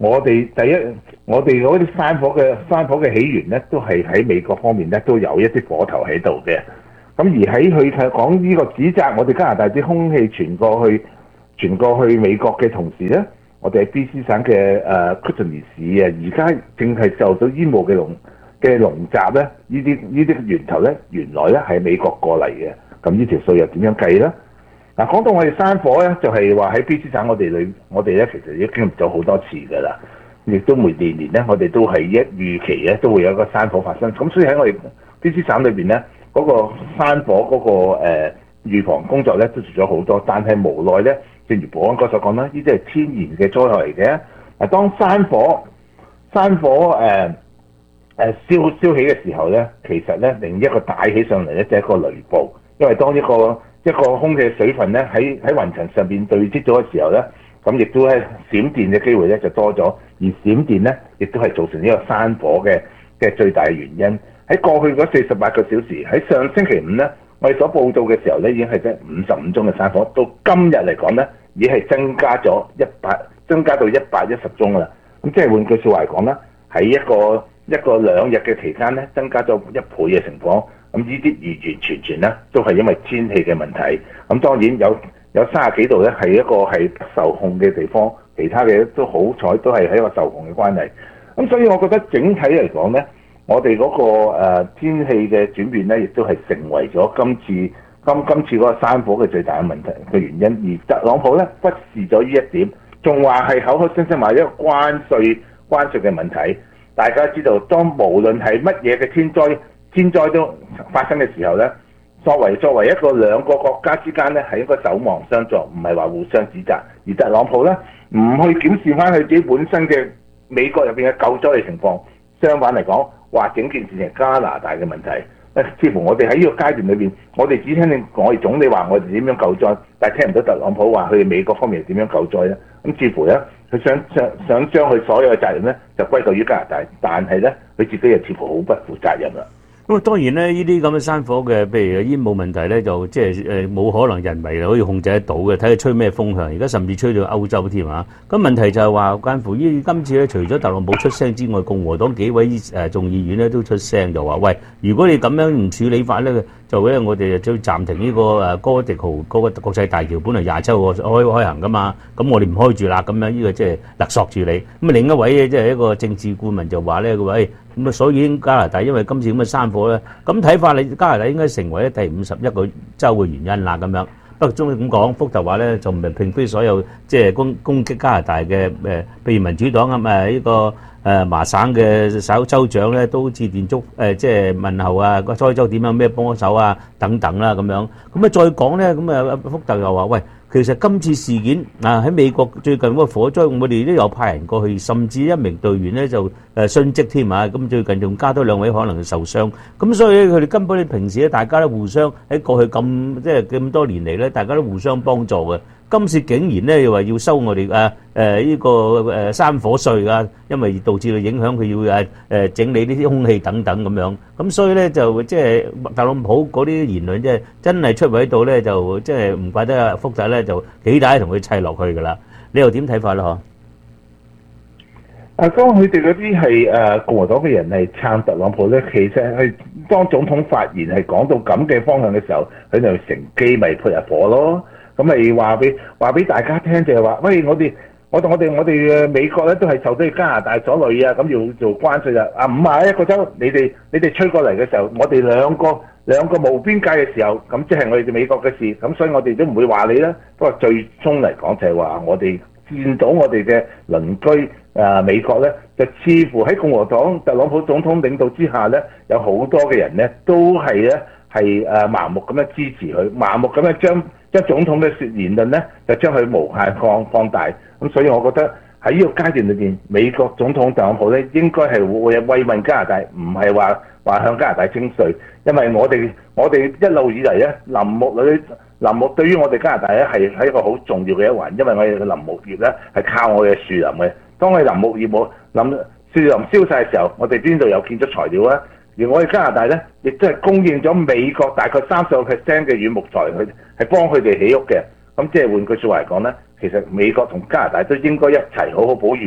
我哋第一，我哋嗰啲山火嘅山火嘅起源咧，都係喺美國方面咧都有一啲火頭喺度嘅。咁而喺佢講呢個指責我哋加拿大啲空氣傳過去傳過去美國嘅同時咧，我哋喺 B C 省嘅誒 Kootenay 市啊，而家正係受到煙霧嘅籠嘅籠罩咧，呢啲呢啲源頭咧，原來咧係美國過嚟嘅。咁呢條數又點樣計咧？嗱，講到我哋山火咧，就係話喺 B C 省我哋裏我哋咧其實已經經歷咗好多次㗎啦，亦都每年年咧我哋都係一預期咧都會有一個山火發生。咁所以喺我哋 B C 省裏邊咧，嗰、那個山火嗰、那個誒、呃、預防工作咧都做咗好多，但係無奈咧，正如保安哥所講啦，呢啲係天然嘅災害嚟嘅。嗱，當山火山火誒誒、呃呃、燒燒起嘅時候咧，其實咧另一個帶起上嚟咧就係一個雷暴，因為當一個一個空氣水分咧喺喺雲層上邊堆積咗嘅時候咧，咁亦都係閃電嘅機會咧就多咗，而閃電咧亦都係造成呢個山火嘅嘅最大嘅原因。喺過去嗰四十八個小時，喺上星期五咧，我哋所報道嘅時候咧，已經係得五十五宗嘅山火，到今日嚟講咧，已經係增加咗一百，增加到一百一十宗啦。咁即係換句説話嚟講啦，喺一個一個兩日嘅期間咧，增加咗一倍嘅情況。咁呢啲完完全全咧，都係因為天氣嘅問題。咁當然有有三十幾度咧，係一個係不受控嘅地方，其他嘅都好彩都係喺一個受控嘅關係。咁所以我覺得整體嚟講咧，我哋嗰、那個、呃、天氣嘅轉變咧，亦都係成為咗今次今今次嗰個山火嘅最大嘅問題嘅原因。而特朗普咧忽視咗呢一點，仲話係口口聲聲話一個關稅關稅嘅問題。大家知道，當無論係乜嘢嘅天災天災都發生嘅時候咧，作為作為一個兩個國家之間咧，係應該守望相助，唔係話互相指責。而特朗普咧唔去檢視翻佢自己本身嘅美國入邊嘅救災嘅情況，相反嚟講，話整件事係加拿大嘅問題。誒，似乎我哋喺呢個階段裏邊，我哋只聽聽我哋總理話我哋點樣救災，但係聽唔到特朗普話佢哋美國方面點樣救災咧。咁似乎咧，佢想想想將佢所有嘅責任咧就歸咎於加拿大，但係咧佢自己又似乎好不負責任啦。 咁啊，當然咧，呢啲咁嘅山火嘅，譬如煙霧問題咧，就即係誒冇可能人為可以控制得到嘅，睇佢吹咩風向。而家甚至吹到歐洲添啊！咁問題就係話，關乎於今次咧，除咗特朗普出聲之外，共和黨幾位誒眾議院咧都出聲，就話：喂，如果你咁樣唔處理法咧，就咧我哋就要暫停呢個誒哥迪豪嗰個國際大橋，本來廿七號開開行噶嘛，咁我哋唔開住啦，咁樣呢個即係勒索住你。咁啊，另一位即係一個政治顧問就話咧，佢話：咁啊，所以加拿大因為今次咁嘅山火咧，咁睇法你加拿大應該成為咧第五十一個州嘅原因啦，咁樣。不過中意咁講，福特話咧就唔係並非所有即係攻攻擊加拿大嘅誒，譬如民主黨啊誒呢個誒麻省嘅首州長咧都致電祝誒即係問候啊個災州點樣咩幫手啊等等啦咁樣。咁啊再講咧，咁啊福特又話喂。其實今次事件啊喺美國最近嗰個火災，我哋都有派人過去，甚至一名隊員咧就誒殉職添啊！咁最近仲加多兩位可能受傷，咁所以咧佢哋根本咧平時咧大家都互相喺過去咁即係咁多年嚟咧，大家都互相幫助嘅。今次竟然咧又話要收我哋誒誒呢個誒山火稅啊，因為導致到影響佢要誒誒整理呢啲空氣等等咁樣，咁所以咧就即係特朗普嗰啲言論即係真係出喺度咧，就即係唔怪得阿福特咧就幾大同佢砌落去噶啦。你又點睇法咧？嗬？ 啊，當佢哋嗰啲係誒共和黨嘅人係撐特朗普咧，其實係當總統發言係講到咁嘅方向嘅時候，佢就乘機咪潑入火咯。咁咪話俾話俾大家聽就係話，喂，我哋我我哋我哋誒美國咧都係受到加拿大所累啊，咁要做關稅啊！啊五啊一個州，你哋你哋吹過嚟嘅時候，我哋兩個兩個無邊界嘅時候，咁即係我哋美國嘅事，咁所以我哋都唔會話你啦。不過最終嚟講就係話，我哋見到我哋嘅鄰居啊美國咧，就似乎喺共和黨特朗普總統領導之下咧，有好多嘅人咧都係咧係誒盲目咁樣支持佢，盲目咁樣將。將總統嘅説言論咧，就將佢無限放放大。咁所以我覺得喺呢個階段裏邊，美國總統特朗普咧應該係會慰問加拿大，唔係話話向加拿大徵稅。因為我哋我哋一路以嚟咧，林木裏林木對於我哋加拿大咧係係一個好重要嘅一環，因為我哋嘅林木業咧係靠我哋嘅樹林嘅。當我哋林木業冇林樹林燒晒嘅時候，我哋邊度有建築材料咧？而我哋加拿大咧，亦都係供應咗美國大概三十個 percent 嘅軟木材，佢係幫佢哋起屋嘅。咁即係換句説話嚟講咧，其實美國同加拿大都應該一齊好好保護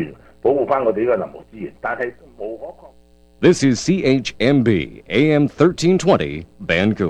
保護翻我哋呢個林木資源，但係無可抗。 This is C H M B A M thirteen twenty Vancouver。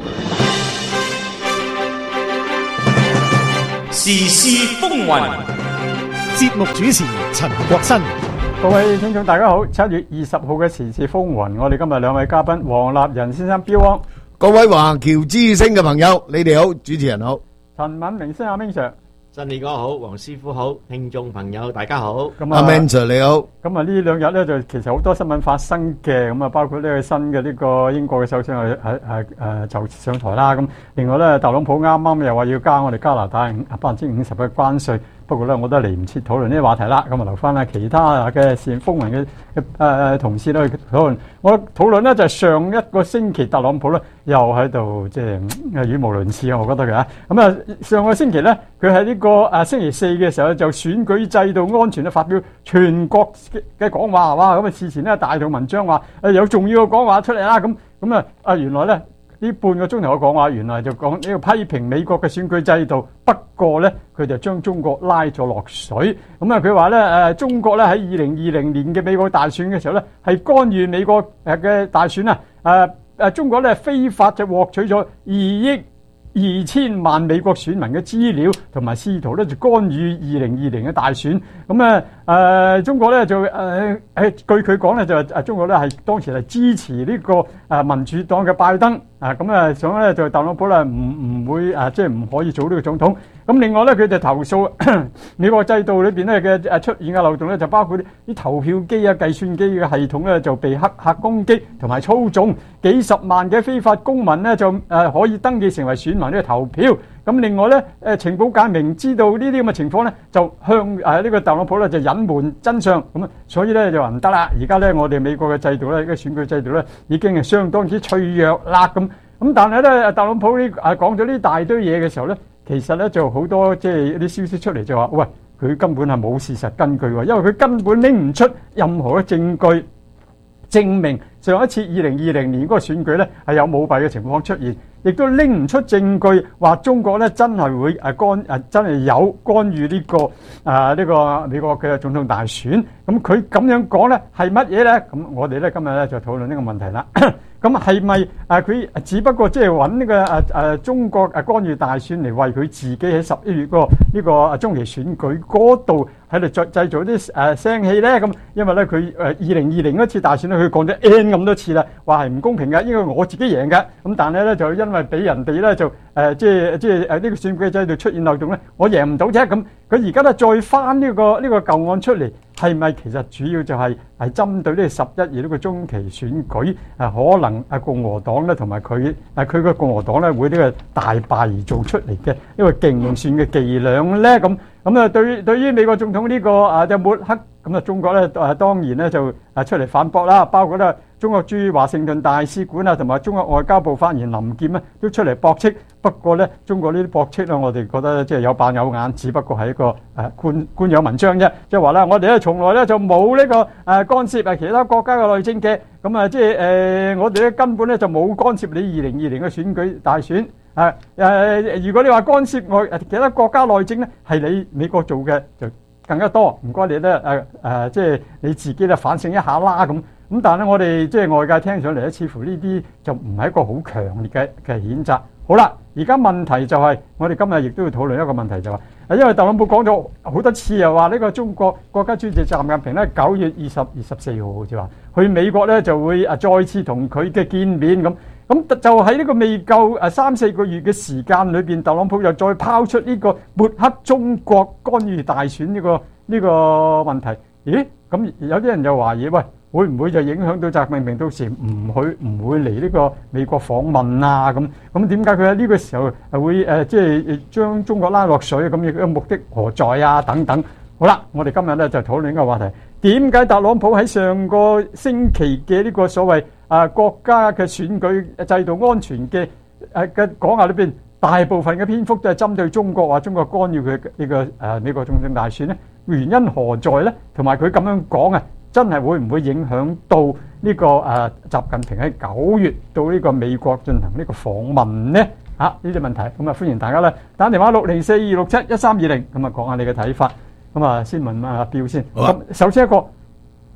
時事風雲， 節目主持陳國新。 各位聽眾大家好，七月二十號嘅時事風雲，我哋今日兩位嘉賓黃立仁先生標王， 各位華僑之聲嘅朋友，你哋好，主持人好， 陳敏明先生阿 Ming Sir。 新年哥好，黃師傅好，聽眾朋友大家好。 咁阿 Man Sir 你好。 咁啊呢兩日咧就其實好多新聞發生嘅，咁啊包括呢個新嘅呢個英國嘅首相係係係誒就上台啦。咁另外咧特朗普啱啱又話要加我哋加拿大百分之五十嘅關稅，不過咧我都嚟唔切討論呢啲話題啦。咁啊留翻啊其他嘅時風雲嘅誒誒同事咧去討論。我討論咧就係上一個星期特朗普咧又喺度即係語無倫次啊，我覺得佢啊。咁啊上個星期咧佢喺呢個誒星期四嘅時候就選舉制度安全咧發表全國嘅講話，哇！咁啊事前咧大條文章話誒有重要嘅講話出嚟啦，咁咁啊啊原來咧呢半個鐘頭嘅講話，原來就講呢個批評美國嘅選舉制度，不過咧佢就將中國拉咗落水。咁啊佢話咧誒中國咧喺二零二零年嘅美國大選嘅時候咧係干預美國誒嘅大選啊，誒誒中國咧非法就獲取咗二億二千萬美國選民嘅資料，同埋試圖咧就干預二零二零嘅大選。咁啊誒中國咧就誒誒、呃、據佢講咧就誒中國咧係當時係支持呢個誒民主黨嘅拜登啊，咁啊想咧就特朗普咧唔唔會誒即係唔可以做呢個總統。咁另外咧佢就投訴美國制度裏邊咧嘅誒出現嘅漏洞咧就包括啲投票機啊、計算機嘅系統咧就被黑客攻擊同埋操縱，幾十萬嘅非法公民咧就誒可以登記成為選民呢個投票。咁另外咧誒情報界明知道呢啲咁嘅情況咧，就向誒呢個特朗普咧就隱瞞真相，咁啊所以咧就話唔得啦。而家咧我哋美國嘅制度咧，呢個選舉制度咧已經係相當之脆弱啦。咁咁但係咧特朗普呢誒講咗呢大堆嘢嘅時候咧，其實咧就好多即係啲消息出嚟就話，喂，佢根本係冇事實根據喎，因為佢根本拎唔出任何嘅證據證明上一次二零二零年嗰個選舉咧係有舞弊嘅情況出現，亦都拎唔出證據話中國咧真係會誒干誒真係有干預呢個誒呢個美國嘅總統大選。咁佢咁樣講咧係乜嘢咧？咁我哋咧今日咧就討論呢個問題啦。咁係咪誒佢只不過即係揾呢個誒誒中國誒干預大選嚟為佢自己喺十一月個呢個誒中期選舉嗰度喺度製製造啲誒聲氣咧？咁因為咧佢誒二零二零嗰次大選咧，佢講咗 N 咁多次啦，話係唔公平嘅，應該我自己贏嘅。咁但係咧就因為俾人哋咧就誒即係即係誒呢個選舉制度出現漏洞咧，我贏唔到啫。咁佢而家咧再翻呢個呢個舊案出嚟。係咪其實主要就係係針對呢個十一月呢個中期選舉啊？可能啊共和黨咧同埋佢啊佢個共和黨咧會呢個大敗而做出嚟嘅一個競選嘅伎倆咧？咁咁啊對對於美國總統呢個啊就抹黑咁啊中國咧啊當然咧就啊出嚟反駁啦，包括咧中國駐華盛頓大使館啊同埋中國外交部發言人林劍咧都出嚟駁斥。不過咧中國呢啲駁斥咧，我哋覺得即係有板有眼，只不過係一個誒官官樣文章啫。即係話咧，我哋咧從來咧就冇呢個誒干涉啊其他國家嘅內政嘅。咁啊即係誒我哋咧根本咧就冇干涉你二零二零嘅選舉大選。誒誒，如果你話干涉外誒其他國家內政咧，係你美國做嘅就更加多。唔該你咧誒誒，即係你自己咧反省一下啦咁。咁但係咧，我哋即係外界聽上嚟咧，似乎呢啲就唔係一個好強烈嘅嘅譴責。好啦，而家問題就係、是、我哋今日亦都要討論一個問題就係、是，因為特朗普講咗好多次又話呢個中國國家主席習近平咧九月二十二十四號好似話去美國咧就會啊再次同佢嘅見面咁，咁就喺呢個未夠誒三四個月嘅時間裏邊，特朗普又再拋出呢個抹黑中國干預大選呢、這個呢、這個問題。咦？咁有啲人就懷疑喂。會唔會就影響到習近平到時唔去唔會嚟呢個美國訪問啊？咁咁點解佢喺呢個時候係會誒即係將中國拉落水咁？嘅目的何在啊？等等。好啦，我哋今日咧就討論呢個話題。點解特朗普喺上個星期嘅呢個所謂啊國家嘅選舉制度安全嘅誒嘅講話裏邊，大部分嘅篇幅都係針對中國，話中國干預佢呢個誒美國總統大選咧？原因何在咧？同埋佢咁樣講啊？真係會唔會影響到呢、這個誒、呃、習近平喺九月到呢個美國進行呢個訪問呢？嚇呢啲問題，咁啊歡迎大家咧打電話六零四二六七一三二零，咁啊講下你嘅睇法。咁啊先問阿標先。咁首先一個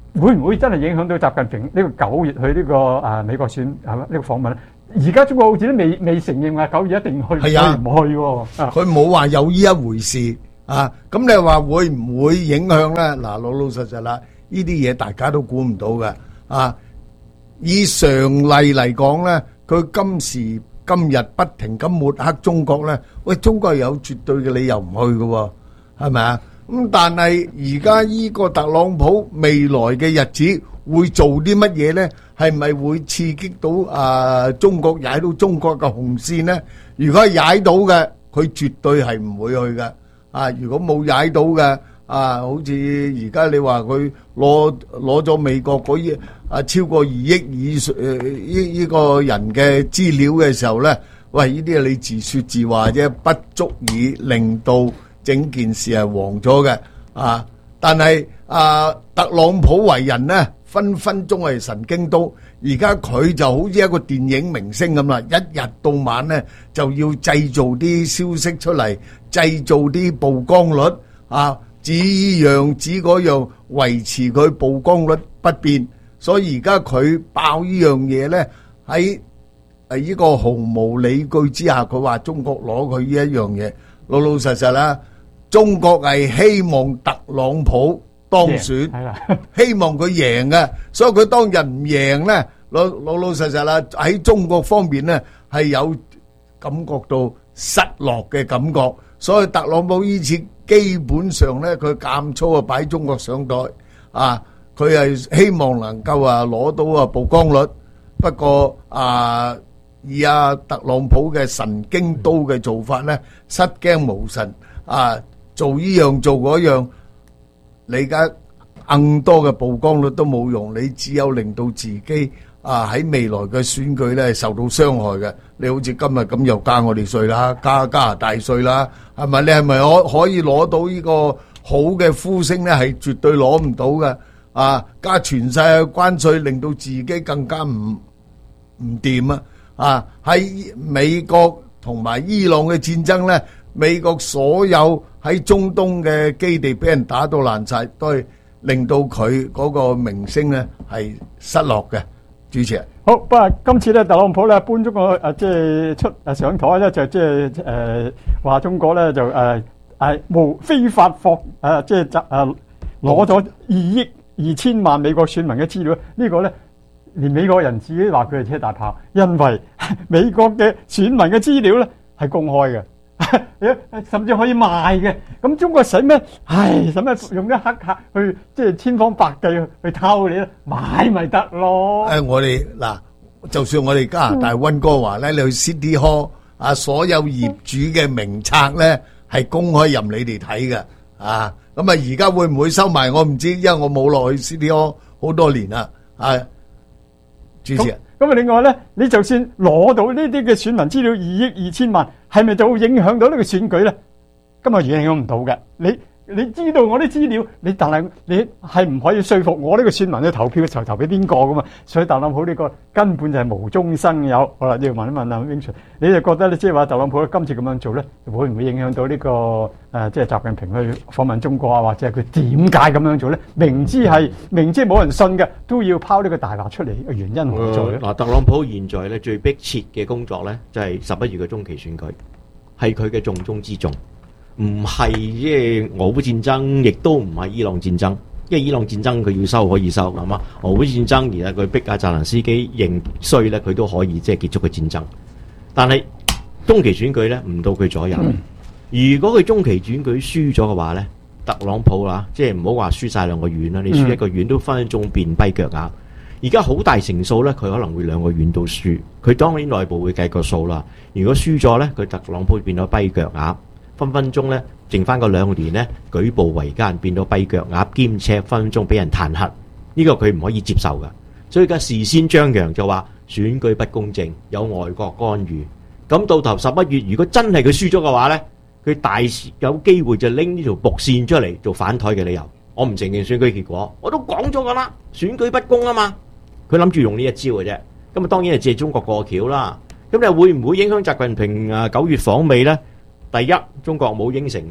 會唔會真係影響到習近平呢個九月去呢個誒美國選係嘛呢個訪問咧？而家中國好似都未未承認話九月一定去， 係啊， 唔去喎。 佢冇話有呢一回事啊。咁你話會唔會影響咧？嗱，老老實實啦，呢啲嘢大家都估唔到嘅啊。以常例嚟講咧，佢今時今日不停咁抹黑中國咧，喂，中國係有絕對嘅理由唔去嘅喎，係咪啊？咁但係而家依個特朗普未來嘅日子會做啲乜嘢咧？係咪會刺激到啊中國踩到中國嘅紅線咧？如果係踩到嘅，佢絕對係唔會去嘅。啊，如果冇踩到嘅，啊，好似而家你話佢攞攞咗美國嗰啲啊超過二億以上誒依依個人嘅資料嘅時候咧，喂，呢啲係你自説自話啫，不足以令到整件事係黃咗嘅。啊，但係啊，特朗普為人咧，分分鐘係神經刀。而家佢就好似一個電影明星咁啦，一日到晚咧就要製造啲消息出嚟，製造啲曝光率啊，指依樣指嗰樣，維持佢曝光率不變。所以而家佢爆呢樣嘢咧，喺誒呢個毫無理據之下，佢話中國攞佢呢一樣嘢，老老實實啦。中國係希望特朗普當選，希望佢贏嘅，所以佢當日唔贏咧，老老老實實啦，喺中國方面咧係有感覺到失落嘅感覺，所以特朗普呢次基本上咧佢監粗啊擺中國上台啊，佢係希望能夠啊攞到啊曝光率，不過啊以阿特朗普嘅神經刀嘅做法咧，失驚無神啊！做呢樣做嗰樣，你而家更多嘅曝光率都冇用，你只有令到自己啊喺未來嘅選舉咧受到傷害嘅。你好似今日咁又加我哋稅啦，加加拿大稅啦，係咪？你係咪可可以攞到呢個好嘅呼聲咧？係絕對攞唔到嘅。啊，加全世界關稅，令到自己更加唔唔掂啊！啊，喺美國同埋伊朗嘅戰爭咧，美國所有喺中東嘅基地俾人打到爛晒，都係令到佢嗰個名聲咧係失落嘅。主持人， 好，不過今次咧，特朗普咧搬咗個誒，即係出誒上台咧，就即係誒話中國咧就誒係無非法獲誒，即係誒攞咗二億二千萬美國選民嘅資料。呢個咧連美國人自己話佢係車大炮，因為美國嘅選民嘅資料咧係公開嘅。甚至可以賣嘅，咁中國使咩？唉，使咩用啲黑客去即係千方百計去去偷你咧？買咪得咯。 誒，我哋嗱，就算我哋加拿大溫哥華咧，你去 City Hall 啊，所有業主嘅名冊咧係公開任你哋睇嘅啊。咁啊，而家會唔會收埋？我唔知，因為我冇落去 City Hall 好多年啦。啊，主持人。 咁啊，另外咧，你就算攞到呢啲嘅選民資料二億二千萬，係咪就會影響到呢個選舉咧？今日影響唔到嘅。你你知道我啲資料，你但係你係唔可以說服我呢個選民去投票嘅時候投俾邊個噶嘛？所以特朗普呢個根本就係無中生有。好啦，要問一問阿 Vincent，你就覺得咧，即係話特朗普今次咁樣做咧，會唔會影響到呢個誒，即係習近平去訪問中國啊？或者係佢點解咁樣做咧？明知係明知冇人信嘅，都要拋呢個大話出嚟嘅原因何在咧？ 嗱，特朗普現在咧最迫切嘅工作咧，就係十一月嘅中期選舉，係佢嘅重中之重。唔係即係俄烏戰爭，亦都唔係伊朗戰爭，因為伊朗戰爭佢要收可以收，係嘛？俄烏戰爭而家佢逼阿澤連斯基認衰咧，佢都可以即係結束個戰爭。但係中期選舉咧唔到佢左右。嗯、如果佢中期選舉輸咗嘅話咧，特朗普啦，即係唔好話輸晒兩個縣啦，你輸一個縣都分分鐘變跛腳鴨。而家好大成數咧，佢可能會兩個縣都輸。佢當然內部會計個數啦。如果輸咗咧，佢特朗普變咗跛腳鴨。分分鐘咧，剩翻個兩年咧，舉步維艱，變到跛腳鴨，兼且分分鐘俾人彈劾，呢、這個佢唔可以接受噶。所以而家事先張揚就話選舉不公正，有外國干預。咁到頭十一月，如果真係佢輸咗嘅話咧，佢大有機會就拎呢條伏線出嚟做反台嘅理由。我唔承認選舉結果，我都講咗噶啦，選舉不公啊嘛。佢諗住用呢一招嘅啫。咁啊，當然係借中國過橋啦。咁你會唔會影響習近平啊九月訪美咧？第一，中國冇應承嘅，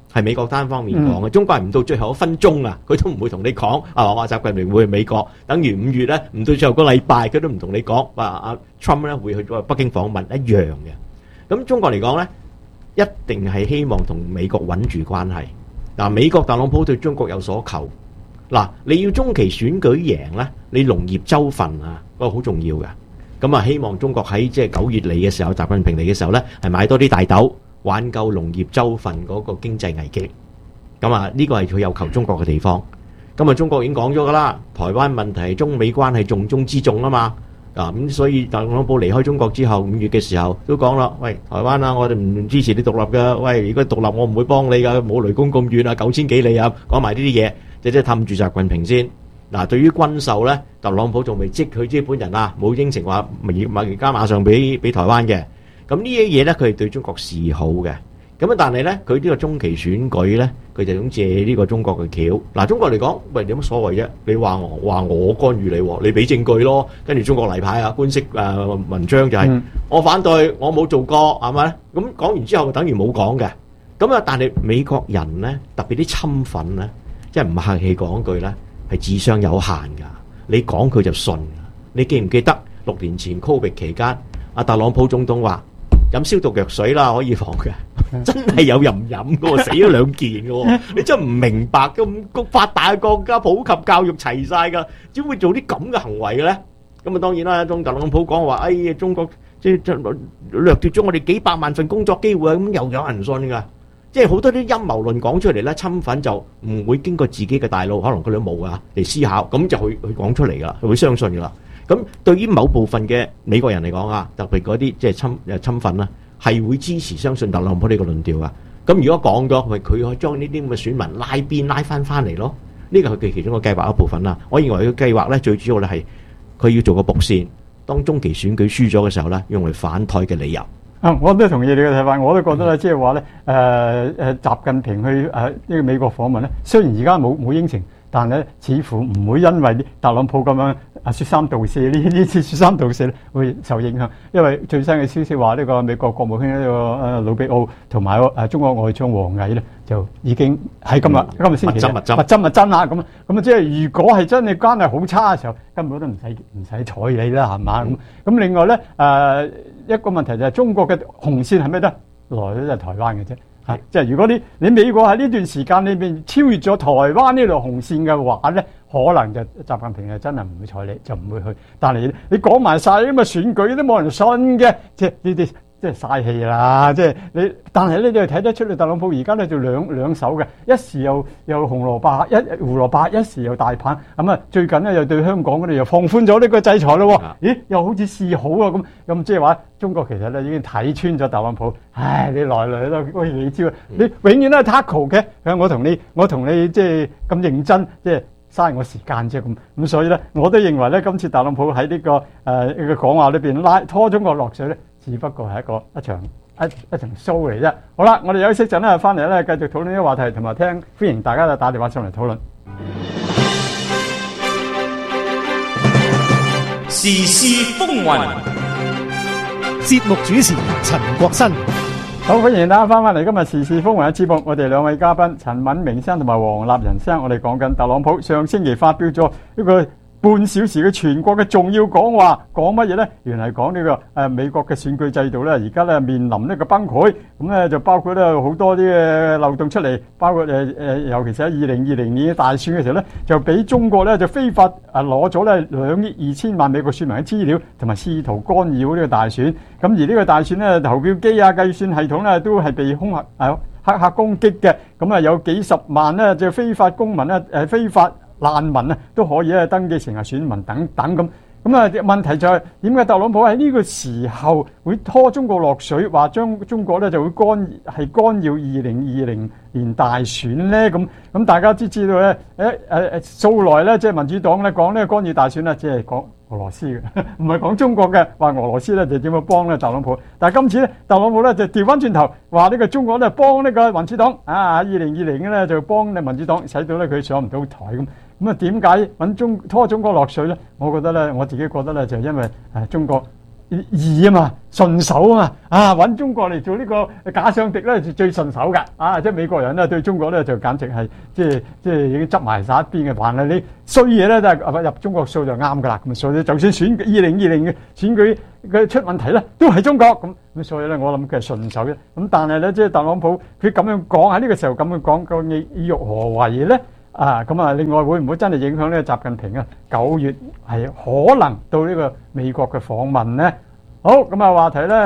係美國單方面講嘅，中國係唔到最後一分鐘啊，佢都唔會同你講啊，話習近平會去美國，等於五月咧，唔到最後個禮拜，佢都唔同你講話阿 Trump 咧會去咗北京訪問一樣嘅。咁中國嚟講咧，一定係希望同美國穩住關係。嗱，美國特朗普對中國有所求，嗱，你要中期選舉贏咧，你農業州份啊，嗰個好重要嘅。咁啊，希望中國喺即係九月嚟嘅時候，習近平嚟嘅時候咧，係買多啲大豆，挽救農業州份嗰個經濟危機。咁啊，呢個係佢有求中國嘅地方。咁啊，中國已經講咗噶啦，台灣問題係中美關係重中之重啊嘛。啊，咁所以特朗普離開中國之後，五月嘅時候都講啦，喂，台灣啊，我哋唔支持你獨立嘅，喂，如果獨立我唔會幫你噶，冇雷公咁遠啊，九千幾里啊，講埋呢啲嘢，即係氹住習近平先。嗱，對於軍售咧，特朗普仲未即佢資本人啊，冇應承話而家馬上俾俾台灣嘅。咁呢啲嘢咧，佢係對中國示好嘅。咁啊，但係咧，佢呢個中期選舉咧，佢就想借呢個中國嘅橋。嗱，中國嚟講，喂，有乜所謂啫？你話我話我干預你，你俾證據咯。跟住中國例牌啊，官式誒文章就係、是嗯、我反對，我冇做過，係咪？咁講完之後，等於冇講嘅。咁啊，但係美國人咧，特別啲侵粉咧，即係唔客氣講句咧，係智商有限㗎。你講佢就信。你記唔記得六年前 Covid 期間，阿特朗普總統話飲消毒藥水啦，可以防嘅。真係有人飲嘅喎，死咗兩件嘅喎，你真係唔明白咁個發達嘅國家普及教育齊晒㗎，只會做啲咁嘅行為嘅咧？咁啊當然啦，中特朗普講話，哎呀中國即係掠奪咗我哋幾百萬份工作機會啊，咁又有人信㗎，即係好多啲陰謀論講出嚟咧，侵粉就唔會經過自己嘅大腦，可能佢都冇啊嚟思考，咁就去去講出嚟㗎啦，佢會相信㗎啦。咁對於某部分嘅美國人嚟講啊，特別嗰啲即係侵誒侵粉啦，係會支持相信特朗普呢個論調啊。咁如果講咗，咪佢可以將呢啲咁嘅選民拉邊拉翻翻嚟咯。呢個係佢其中一個計劃一部分啦。我認為佢計劃咧最主要咧係佢要做個伏線，當中期選舉輸咗嘅時候咧，用嚟反台嘅理由。 啊，我都同意你嘅睇法，我都覺得咧，即係話咧，誒誒，習近平去誒呢個美國訪問咧，雖然而家冇冇應承，但係咧似乎唔會因為特朗普咁樣啊説三道四呢呢次説三道四咧會受影響，因為最新嘅消息話呢個美國國務卿呢個誒魯比奧同埋誒中國外長王毅咧就已經喺今日、嗯、今日星期一密針密針密針啦咁咁啊，即係如果係真係關係好差嘅時候，根本都唔使唔使睬你啦，係嘛咁咁。另外咧誒、呃、一個問題就係中國嘅紅線係咩咧？來咗就係台灣嘅啫。啊、即係如果你你美國喺呢段時間裏邊超越咗台灣呢條紅線嘅話咧，可能就習近平係真係唔會睬你，就唔會去。但係你講埋晒啲咁嘅選舉都冇人信嘅，即係呢啲即係嘥氣啦。即係你，但係咧你又睇得出你特朗普而家咧就兩兩手嘅，一時又又紅蘿蔔，一胡蘿蔔，一時又大棒。咁啊，最近咧又對香港嗰度又放寬咗呢個制裁咯。咦，又好似示好啊咁咁，即係話中國其實咧已經睇穿咗特朗普。唉，你來來都好似你知，你永遠都係 tackle 嘅。我同你，我同你即係咁認真，即係嘥我時間啫咁。咁所以咧，我都認為咧，今次特朗普喺呢、這個誒呢個講話裏邊拉拖中國落水咧，只不過係一個一場一一場 show 嚟啫。好啦，我哋休息陣咧，翻嚟咧繼續討論呢個話題，同埋聽歡迎大家打電話上嚟討論。 時事風雲， 節目主持陳國新。 好，歡迎大家翻返嚟今日時事風雲嘅節目，我哋兩位嘉賓陳敏明生同埋黃立仁生，我哋講緊特朗普上星期發表咗一個半小時嘅全國嘅重要講話，講乜嘢呢？原來講呢、這個誒、呃、美國嘅選舉制度咧，而家咧面臨呢個崩潰，咁咧就包括咧好多啲嘅漏洞出嚟，包括誒誒、呃，尤其是喺二零二零年大選嘅時候咧，就俾中國咧就非法誒攞咗咧兩億二千萬美國選民嘅資料，同埋試圖干擾呢個大選。咁而呢個大選咧，投票機啊、計算系統咧都係被空客誒黑客攻擊嘅。咁啊有幾十萬咧就非法公民咧誒非法難民啊都可以咧登記成為選民等等咁，咁啊問題就係點解特朗普喺呢個時候會拖中國落水，話將中國咧就會干係干擾二零二零年大選咧？咁咁大家知知道咧誒誒誒素來咧即係民主黨咧講呢個干擾大選咧，即係講俄羅斯嘅，唔係講中國嘅，話俄羅斯咧就點樣幫咧特朗普。但係今次咧特朗普咧就調翻轉頭話呢個中國咧幫呢個民主黨啊，二零二零咧就幫呢民主黨，使到咧佢上唔到台咁。咁啊點解揾中拖中國落水咧？我覺得咧，我自己覺得咧，就因為誒中國易啊嘛，順手啊嘛，啊揾中國嚟做呢個假想敵咧就最順手㗎，啊即係美國人咧對中國咧就簡直係即係即係已經執埋晒一邊嘅，凡係你衰嘢咧都係入中國數就啱㗎啦。咁所以就算選二零二零嘅選舉嘅出問題咧，都係中國咁咁，所以咧我諗佢係順手嘅。咁但係咧即係特朗普佢咁樣講喺呢個時候咁樣講，究竟意欲何為咧？啊，咁啊，另外會唔會真係影響呢個習近平啊？九月係可能到呢個美國嘅訪問咧？好，咁啊話題咧。